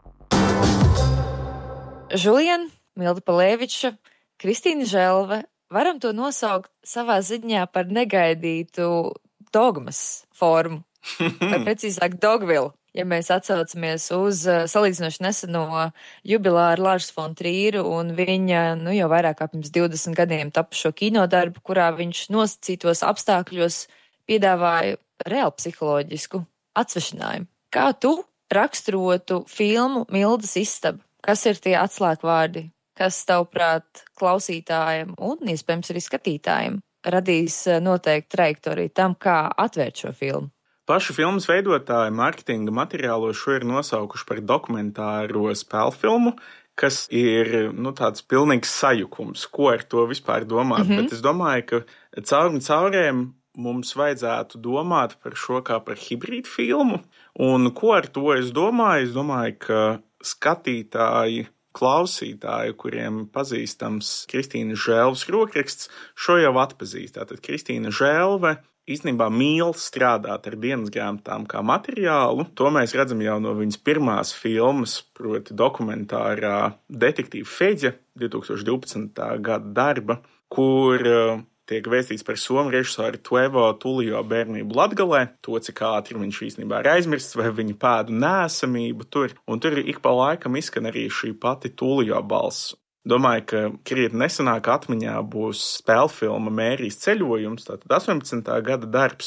Speaker 14: Žulien, Milda Palēviča, Kristīna Želve, varam to nosaukt savā ziņā par negaidītu dogmas formu, vai precīzāk dogvilu. Ja mēs atsaucamies uz salīdzinoši neseno jubilāru Larsu fon Trīru un viņa, nu jau vairāk kā pirms divdesmit gadiem tapušo kinodarbu, kurā viņš nosacītos apstākļos piedāvāja reāli psiholoģisku atsvešinājumu. Kā tu raksturotu filmu Mildas istaba? Kas ir tie atslēgvārdi, kas, tavuprāt, klausītājiem un, iespējams, arī skatītājiem radīs noteikti trajektoriju tam, kā atvērt šo filmu?
Speaker 13: Paši filmas veidotāji marketinga materiālos šo ir nosaukuši par dokumentāro spēļu filmu, kas ir nu, tāds pilnīgs sajukums, ko ar to vispār domāt. Mm-hmm. Bet es domāju, ka cauri cauriem mums vajadzētu domāt par šo kā par hibrīdu filmu. Un ko ar to es domāju? Es domāju, ka skatītāji, klausītāji, kuriem pazīstams Kristīnas Želvas rokraksts, šo jau atpazīst. Tātad Kristīna Želve īstenībā mīl strādāt ar dienas grāmatām kā materiālu. To mēs redzam jau no viņas pirmās filmas, proti dokumentārā Detektīva Feģe divi tūkstoši divpadsmitā gada darba, kur tiek vēstīts par somu režisoru Tuevo Tulio bērnību Latgalē, to, cik ātri viņš īstenībā ir aizmirsts, vai viņa pēdu nēsamību tur. Un tur ik pa laikam izskan arī šī pati Tulio balss. Domāju, ka krietni nesenāk atmiņā būs spēļu filma Mērijas ceļojums, tātad astoņpadsmitā gada darbs,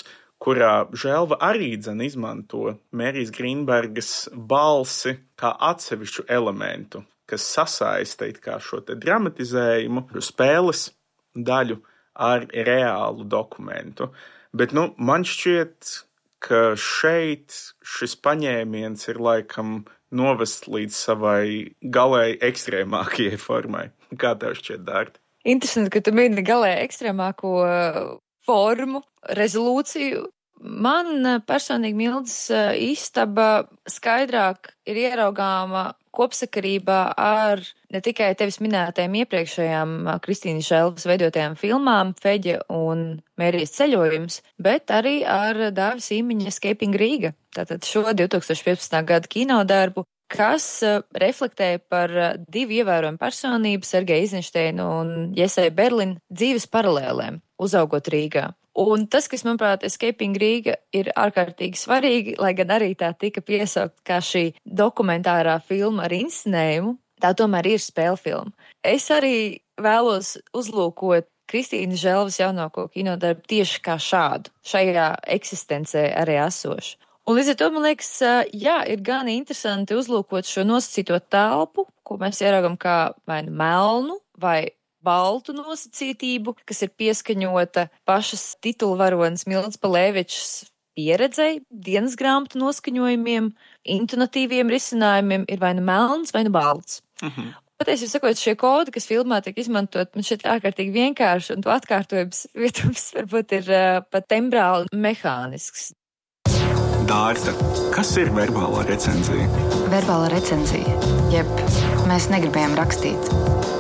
Speaker 13: kurā Želva arī dzen izmanto Mērijas Grīnbergas balsi kā atsevišķu elementu, kas sasaista it kā šo te dramatizējumu, spēles daļu ar reālu dokumentu. Bet, nu, man šķiet, ka šeit šis paņēmiens ir laikam novest līdz savai galēji ekstrēmākajai formai. Kā tev šķiet, Dārta?
Speaker 14: Interesanti, ka tu mini galēji ekstrēmāko formu, rezolūciju. Man personīgi Mildes istaba skaidrāk ir ieraugāma kopsakarībā ar ne tikai tevis minētajām iepriekšējām Kristīnas Želvas veidotajām filmām Feģe un Mērijas ceļojums, bet arī ar Dāvis Īmiņa Escaping Riga, tātad šo divtūkstoš piecpadsmitā gada kinodarbu, kas reflektēja par divu ievērojumu personību, Sergeju Eizenšteinu un Jesēju Berlinu dzīves paralēlēm, uzaugot Rīgā. Un tas, kas, manuprāt, Escaping Riga ir ārkārtīgi svarīgi, lai gan arī tā tika piesaukt kā šī dokumentārā filma ar inscenējumu, tā tomēr ir spēlfilma. Es arī vēlos uzlūkot Kristīnas Želvas jaunāko kinodarbu tieši kā šādu, šajā eksistencē arī esošu. Un līdz ar to, man liekas, jā, ir gan interesanti uzlūkot šo nosacīto telpu, ko mēs ieraugam kā vai melnu, vai baltu nosacītību, kas ir pieskaņota pašas titulvaronas Mildas Palēvičas pieredzei, dienas grāmatu noskaņojumiem, intonatīviem risinājumiem ir vai nu melns, vai nu balts. Mhm. Patiesībā sakot, šie kodi, kas filmā tiek izmantot, man šķiet ārkārtīgi vienkārši, un to atkārtojums vietums varbūt ir uh, pat tembrāli mehānisks.
Speaker 16: Dārta, kas ir verbālā recenzija?
Speaker 12: Verbālā recenzija, jeb mēs negribējām rakstīt.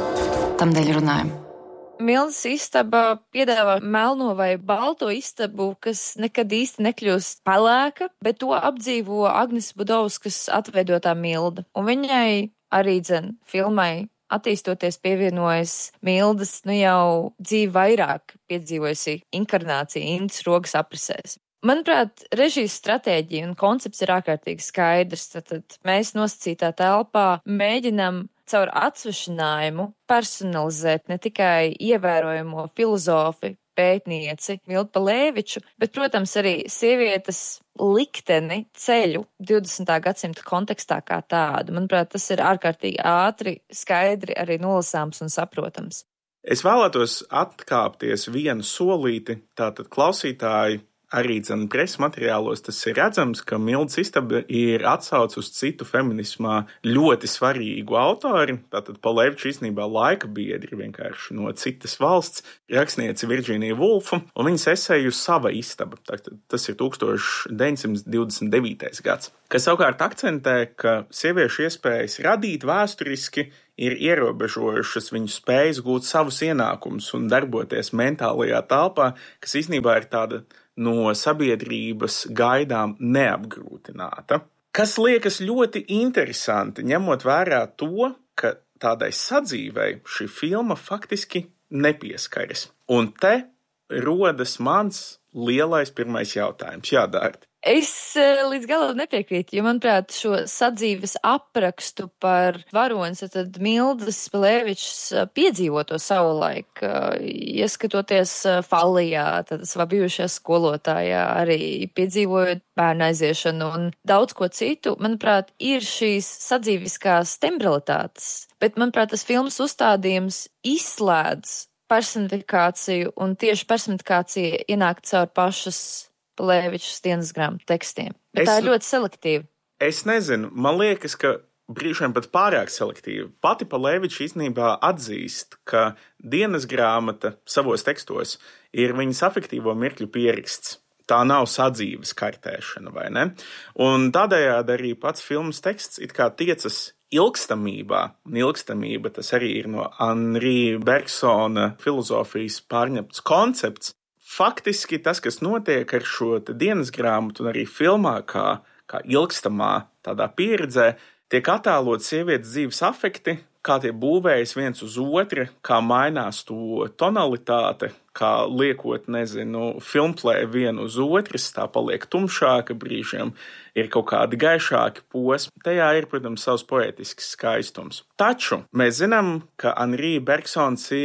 Speaker 12: Tamdēļ runājam.
Speaker 14: Mildas istaba piedāvā melno vai balto istabu, kas nekad īsti nekļūst pelēka, bet to apdzīvo Agnes Budovskas atveidotā Milda. Un viņai arī dzen filmai attīstoties pievienojas Mildas, nu jau dzīvi vairāk piedzīvojusi inkarnācija Intas rokas aprisēs. Manuprāt, režijas stratēģija un koncepts ir ārkārtīgi skaidrs. Tad mēs nosacītā telpā mēģinam caur atsvešinājumu personalizēt ne tikai ievērojamo filozofi, pētnieci Mildu Palēviču, bet, protams, arī sievietes likteni ceļu divdesmitā gadsimta kontekstā kā tādu. Manuprāt, tas ir ārkārtīgi ātri, skaidri arī nolasāms un saprotams.
Speaker 13: Es vēlētos atkāpties vienu solīti, tātad klausītāji. Arī dzen preses materiālos tas ir redzams, ka Mildas istaba ir atsauce uz citu feminismā ļoti svarīgu autori, tātad Palēviča īstenībā laika biedri vienkārši no citas valsts, rakstniece Virģīnija Vulfa, un viņas eseju Sava istaba, tātad tas ir tūkstoš deviņsimt divdesmit devītais gads, kas savukārt akcentē, ka sieviešu iespējas radīt vēsturiski ir ierobežojušas viņu spējas gūt savus ienākumus un darboties mentālajā telpā, kas īstenībā ir tāda no sabiedrības gaidām neapgrūtināta. Kas liekas ļoti interesanti, ņemot vērā to, ka tādai sadzīvei šī filma faktiski nepieskaras. Un te rodas mans lielais pirmais jautājums. Jā, Dārta.
Speaker 14: Es līdz galam nepiekrītu, jo, manuprāt, šo sadzīves aprakstu par varonis, tad Mildas Palēvičas piedzīvoto savulaik, ieskatoties Fallijā, tad savā bijušajā skolotājā, arī piedzīvojot bērnu aiziešanu un daudz ko citu, manuprāt, ir šīs sadzīviskās tembralitātes. Bet, manuprāt, tas filmas uzstādījums izslēdz personifikāciju, un tieši personifikācija ienāk caur pašas Palēvičas dienas grāmatu tekstiem. Bet es, tā ir ļoti selektīva.
Speaker 13: Es nezinu, man liekas, ka brīžiem pat pārāk selektīva. Pati Palēviča īstenībā atzīst, ka dienas grāmata savos tekstos ir viņas afektīvo mirkļu pieraksts. Tā nav sadzīves kartēšana, vai ne? Un tādējādi arī pats filmas teksts it kā tiecas ilgstamībā, un ilgstamība tas arī ir no Henri Bergsona filozofijas pārņemts koncepts. Faktiski tas, kas notiek ar šo dienas grāmatu un arī filmā, kā, kā ilgstamā tādā pieredzē, tiek attēlot sievietes dzīves afekti, kā tie būvējas viens uz otru, kā mainās to tonalitāte, kā liekot, nezinu, filmplē vienu uz otras, tā paliek tumšāka, brīžiem ir kaut kādi gaišāki posmi. Tajā ir, protams, savs poetisks skaistums. Taču mēs zinām, ka Henri Bergsons ir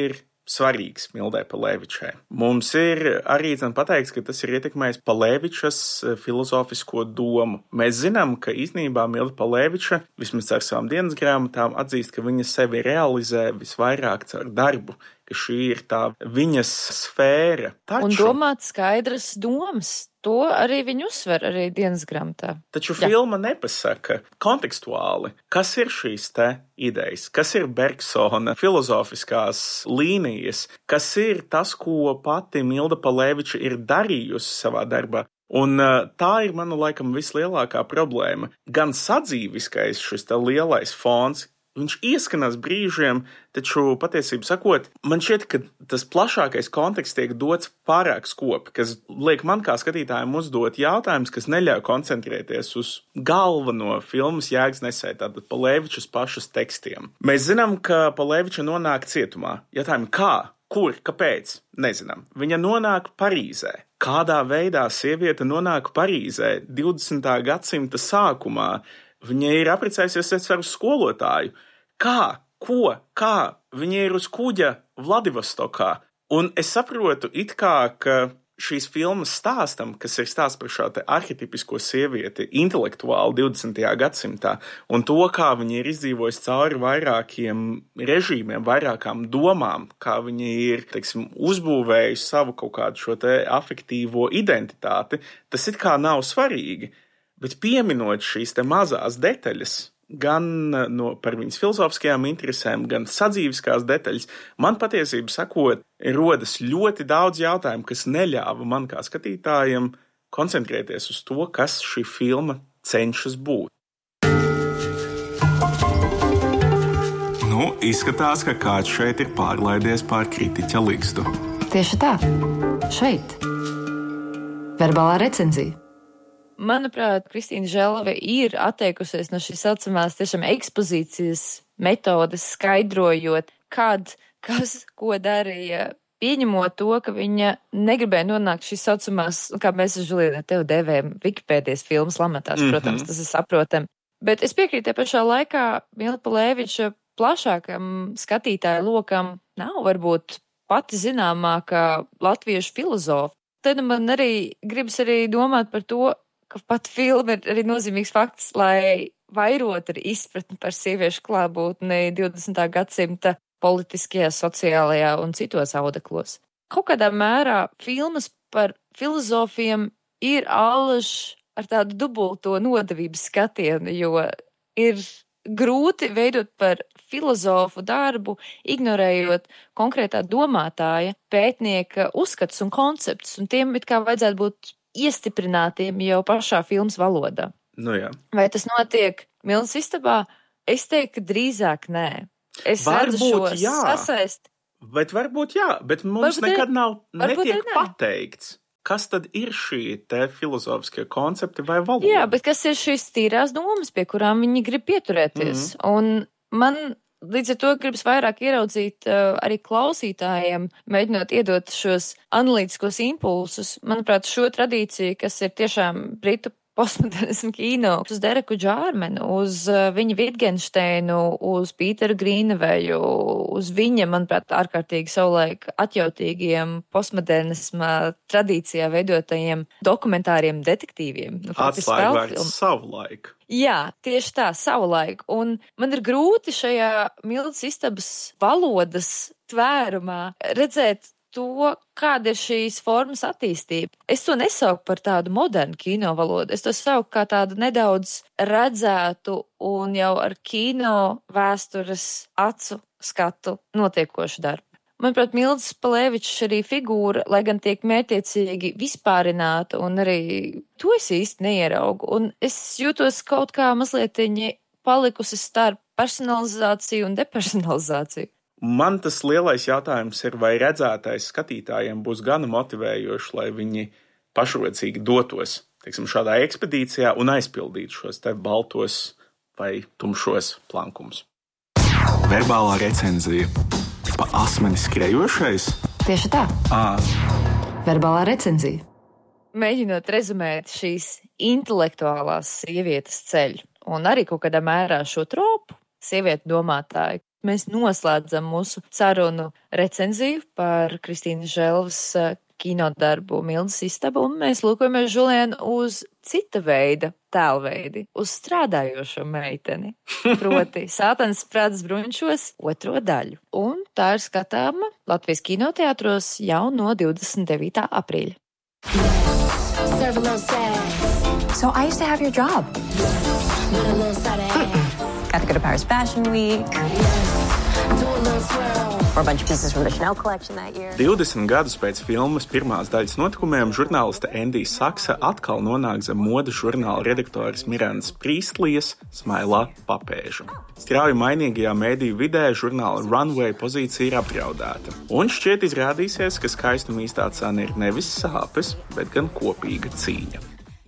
Speaker 13: svarīgs Mildai Palēvičai. Mums ir arī zin, pateikts, ka tas ir ietekmējis Palēvičas filozofisko domu. Mēs zinām, ka īstenībā Milda Palēviča, vismaz ar savām dienas grāmatām, atzīst, ka viņa sevi realizē visvairāk caur darbu, ka šī ir tā viņas sfēra. Taču,
Speaker 14: un domāt skaidras domas. To arī viņi uzsver arī dienas grāmatā.
Speaker 13: Taču Jā. filma nepasaka kontekstuāli, kas ir šīs te idejas, kas ir Bergsona filozofiskās līnijas, kas ir tas, ko pati Milda Palēviča ir darījusi savā darbā. Un tā ir, manu laikam, vislielākā problēma. Gan sadzīviskais šis te lielais fons, viņš ieskanās brīžiem, taču patiesību sakot, man šķiet, ka tas plašākais konteksts tiek dots pārāk skopi, kas liek man kā skatītājiem uzdot jautājumus, kas neļauj koncentrēties uz galveno filmas jēgas nesēju, tātad Palēvičas pašas tekstiem. Mēs zinām, ka Palēviča nonāk cietumā. Jautājumi kā, kur, kāpēc? Nezinām. Viņa nonāk Parīzē. Kādā veidā sieviete nonāk Parīzē divdesmitā gadsimta sākumā? Viņa ir apprecējusies ar savu skolotāju. Kā? Ko? Kā? Viņa ir uz kuģa Vladivostokā. Un es saprotu it kā, ka šīs filmas stāstam, kas ir stāsts par šo te arhetipisko sievieti intelektuāli divdesmitajā gadsimtā, un to, kā viņa ir izdzīvojusi cauri vairākiem režīmiem, vairākām domām, kā viņa ir, teiksim, uzbūvējusi savu kaut kādu šo te afektīvo identitāti, tas it kā nav svarīgi. Bet pieminot šīs te mazās detaļas, gan no, par viņas filozofiskajām interesēm, gan sadzīviskās detaļas, man patiesību sakot, rodas ļoti daudz jautājumu, kas neļāva man kā skatītājiem koncentrēties uz to, kas šī filma cenšas būt.
Speaker 16: Nu, izskatās, ka kāds šeit ir pārlaidies pār kritiķa ligstu.
Speaker 12: Tieši tā. Šeit. Verbālā recenzija.
Speaker 14: Manuprāt, Kristīna Želve ir atteikusies no šīs saucamās tiešām ekspozīcijas metodes, skaidrojot, kad, kas, ko darīja, pieņemot to, ka viņa negribēja nonākt šīs saucamās, kā mēs ar Žulienu tev devējam, Wikipēdijas filmas lamatās, mm-hmm. protams, tas ir saprotam. Bet es piekrītu, ja pašā laikā Milda Palēviča plašākam skatītāju lokam nav varbūt pati zināmākā latviešu filozofa. Tad man arī gribas arī domāt par to, ka pat filma ir arī nozīmīgs fakts, lai vairot arī izpratni par sieviešu klātbūtni divdesmitā gadsimta politiskajā, sociālajā un citos audeklos. Kaut kādā mērā filmas par filozofiem ir allaž ar tādu dubulto nodevības skatienu, jo ir grūti veidot par filozofu darbu, ignorējot konkrētā domātāja, pētnieka uzskats un koncepts, un tiem it kā vajadzētu būt iestiprinātiem jau pašā filmas valodā.
Speaker 13: Nu jā.
Speaker 14: Vai tas notiek Mildas istabā? Es teiktu, ka drīzāk nē. Es redzu šo sasaist.
Speaker 13: Bet varbūt jā, bet mums varbūt nekad nav netiek pateikts, kas tad ir šī te filozofiskie koncepti vai valoda.
Speaker 14: Jā, bet kas ir šīs tīrās domas, pie kurām viņi grib pieturēties. Mm-hmm. Un man līdz ar to gribas vairāk ieraudzīt uh, arī klausītājiem, mēģinot iedot šos analītiskos impulsus. Manuprāt, šo tradīciju, kas ir tiešām britu postmodernismu kino, uz Dereku Džārmenu, uz uh, viņa Wittgensteinu, uz Pīteru Grīneveju, uz viņa, manuprāt, ārkārtīgi savulaik atjautīgiem postmodernisma tradīcijā veidotajiem dokumentāriem detektīviem. Nu,
Speaker 13: Atslēgvārds savulaik.
Speaker 14: Jā, tieši tā, savulaik. Un man ir grūti šajā Mildas istabas valodas tvērumā redzēt to, kāda ir šīs formas attīstība. Es to nesauku par tādu modernu kino valodu. Es to sauku kā tādu nedaudz redzētu un jau ar kino vēstures acu skatu notiekošu darbu. Manuprāt, Mildas Palēvičs arī figūra, lai gan tiek mērķiecīgi vispārināta, un arī to es īsti neieraugu. Un es jūtos kaut kā mazlietiņi palikusi starp personalizāciju un depersonalizāciju.
Speaker 13: Man tas lielais jautājums ir, vai redzētais skatītājiem būs gana motivējoši, lai viņi pašrocīgi dotos, teiksim, šādā ekspedīcijā un aizpildītu šos te baltos vai tumšos plankumus.
Speaker 16: Verbālā recenzija. Pa asmeni skrejošais?
Speaker 12: Tieši tā.
Speaker 16: À.
Speaker 12: Verbālā recenzija.
Speaker 14: Mēģinot rezumēt šīs intelektuālās sievietes ceļu un arī kaut kādā mērā šo tropu, sievieti domātāju, Mēs noslēdzam mūsu sarunu recenziju par Kristīnas Želvas kinodarbu Mildas istaba, un mēs lūkojamies, Žulien, uz cita veida tēlveidi, uz strādājošo meiteni, proti Sātans prātas bruņšos otro daļu. Un tā ir skatāma Latvijas kinoteātros jau no divdesmit devītā aprīļa.
Speaker 12: So I used to have your job. Got to go to Paris Fashion Week. Or a bunch of pieces from the Chanel collection that year.
Speaker 13: divdesmit gadus pēc filmas pirmās daļas notikumiem žurnāliste Endija Saksa atkal nonāk zem modes žurnāla redaktoras Mirandas Prīstlijas smailā papēža. Strauji mainīgajā mēdīju vidē žurnāla Runway pozīcija ir apdraudēta. Un šķiet izrādīsies, ka skaistuma īstā cena ir nevis sāpes, bet gan kopīga cīņa.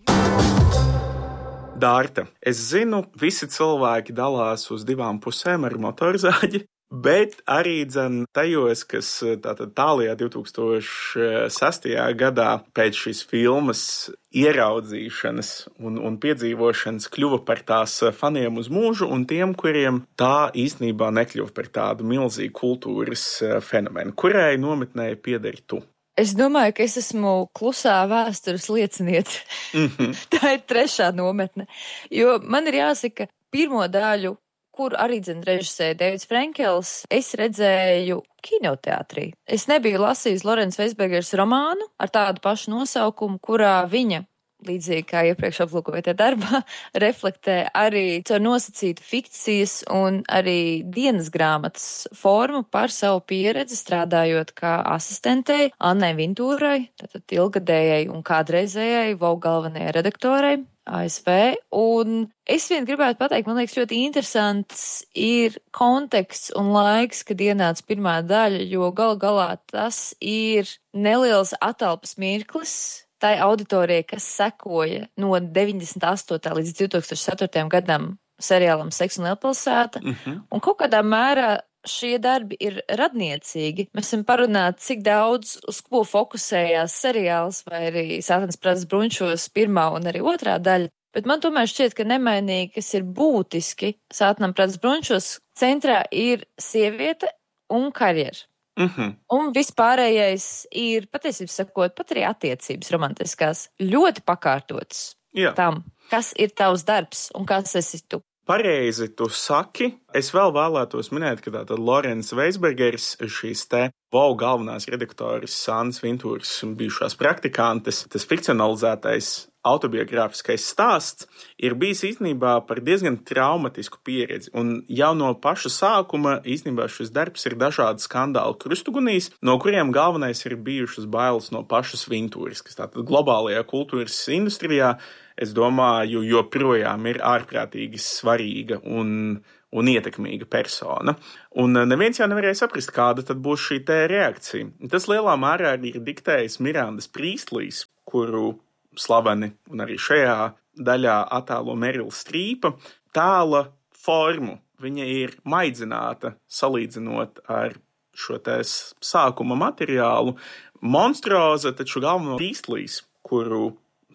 Speaker 13: Dārta, es zinu, visi cilvēki dalās uz divām pusēm ar motorzāģi, bet arī dzen tajos, kas tātad tālajā divtūkstoš sestajā gadā pēc šīs filmas ieraudzīšanas un, un piedzīvošanas kļuva par tās faniem uz mūžu, un tiem, kuriem tā īstenībā nekļuva par tādu milzīgu kultūras fenomenu. Kurai nometnē piederi tu?
Speaker 14: Es domāju, ka es esmu klusā vēstures lieciniece.
Speaker 13: Mm-hmm.
Speaker 14: Tā ir trešā nometne. Jo man ir jāsaka, pirmo daļu, kur arī dzen režisēja Deivids Frenkels, es redzēju kinoteātrī. Es nebiju lasījis Lorenza Weisbergers romānu ar tādu pašu nosaukumu, kurā viņa, līdzīgi kā iepriekš aplūkotajā darbā, reflektē arī caur nosacītu fikcijas un arī dienas grāmatas formu par savu pieredzi strādājot kā asistentei Annai Vintūrai, tātad ilgadējai un kādreizējai Vogue galvenajai redaktorai A S V. Un es vien gribētu pateikt, man liekas, ļoti interesants ir konteksts un laiks, kad ienāca pirmā daļa, jo gal galā tas ir neliels atelpas mirklis tai auditorijai, kas sekoja no deviņdesmit astotā līdz divtūkstoš ceturtajam gadam seriālam Seks un Lielpilsēta.
Speaker 13: Mm-hmm.
Speaker 14: Un kaut kādā mērā šie darbi ir radniecīgi. Mēs esam parunāti, cik daudz uz ko fokusējās seriāls vai arī Sātans prātas bruņšos pirmā un arī otrā daļa. Bet man tomēr šķiet, ka nemainīgi, kas ir būtiski Sātanam prātas bruņšos, centrā ir sieviete un karjera.
Speaker 13: Mm-hmm.
Speaker 14: Un vispārējais ir, patiesībā sakot, pat arī attiecības romantiskās, ļoti pakārtotas
Speaker 13: Jā.
Speaker 14: Tam, kas ir tavs darbs un kas esi tu.
Speaker 13: Pareizi tu saki. Es vēl vēlētos minēt, ka tātad Lorenza Weisbergers, šīs te Vogue galvenās redaktoras Annas Vintūras bijušās praktikantes, tas fikcionalizētais autobiogrāfiskais stāsts ir bijis īstenībā par diezgan traumatisku pieredzi. Un jau no paša sākuma īstenībā šis darbs ir dažādi skandāli krustugunīs, no kuriem galvenais ir bijušas bailes no pašas Vintūras, kas tātad globālajā kultūras industrijā, es domāju, joprojām ir ārprātīgi svarīga un, un ietekmīga persona. Un neviens jau nevarēja saprast, kāda tad būs šī te reakcija. Tas lielā mērā ir diktējis Mirandas Prīstlīs, kuru slaveni un arī šajā daļā attēlo Merila Strīpa, tēla formu. Viņa ir maidzināta salīdzinot ar šo tās sākuma materiālu. Monstruoza, taču galveno Prīstlīs, kuru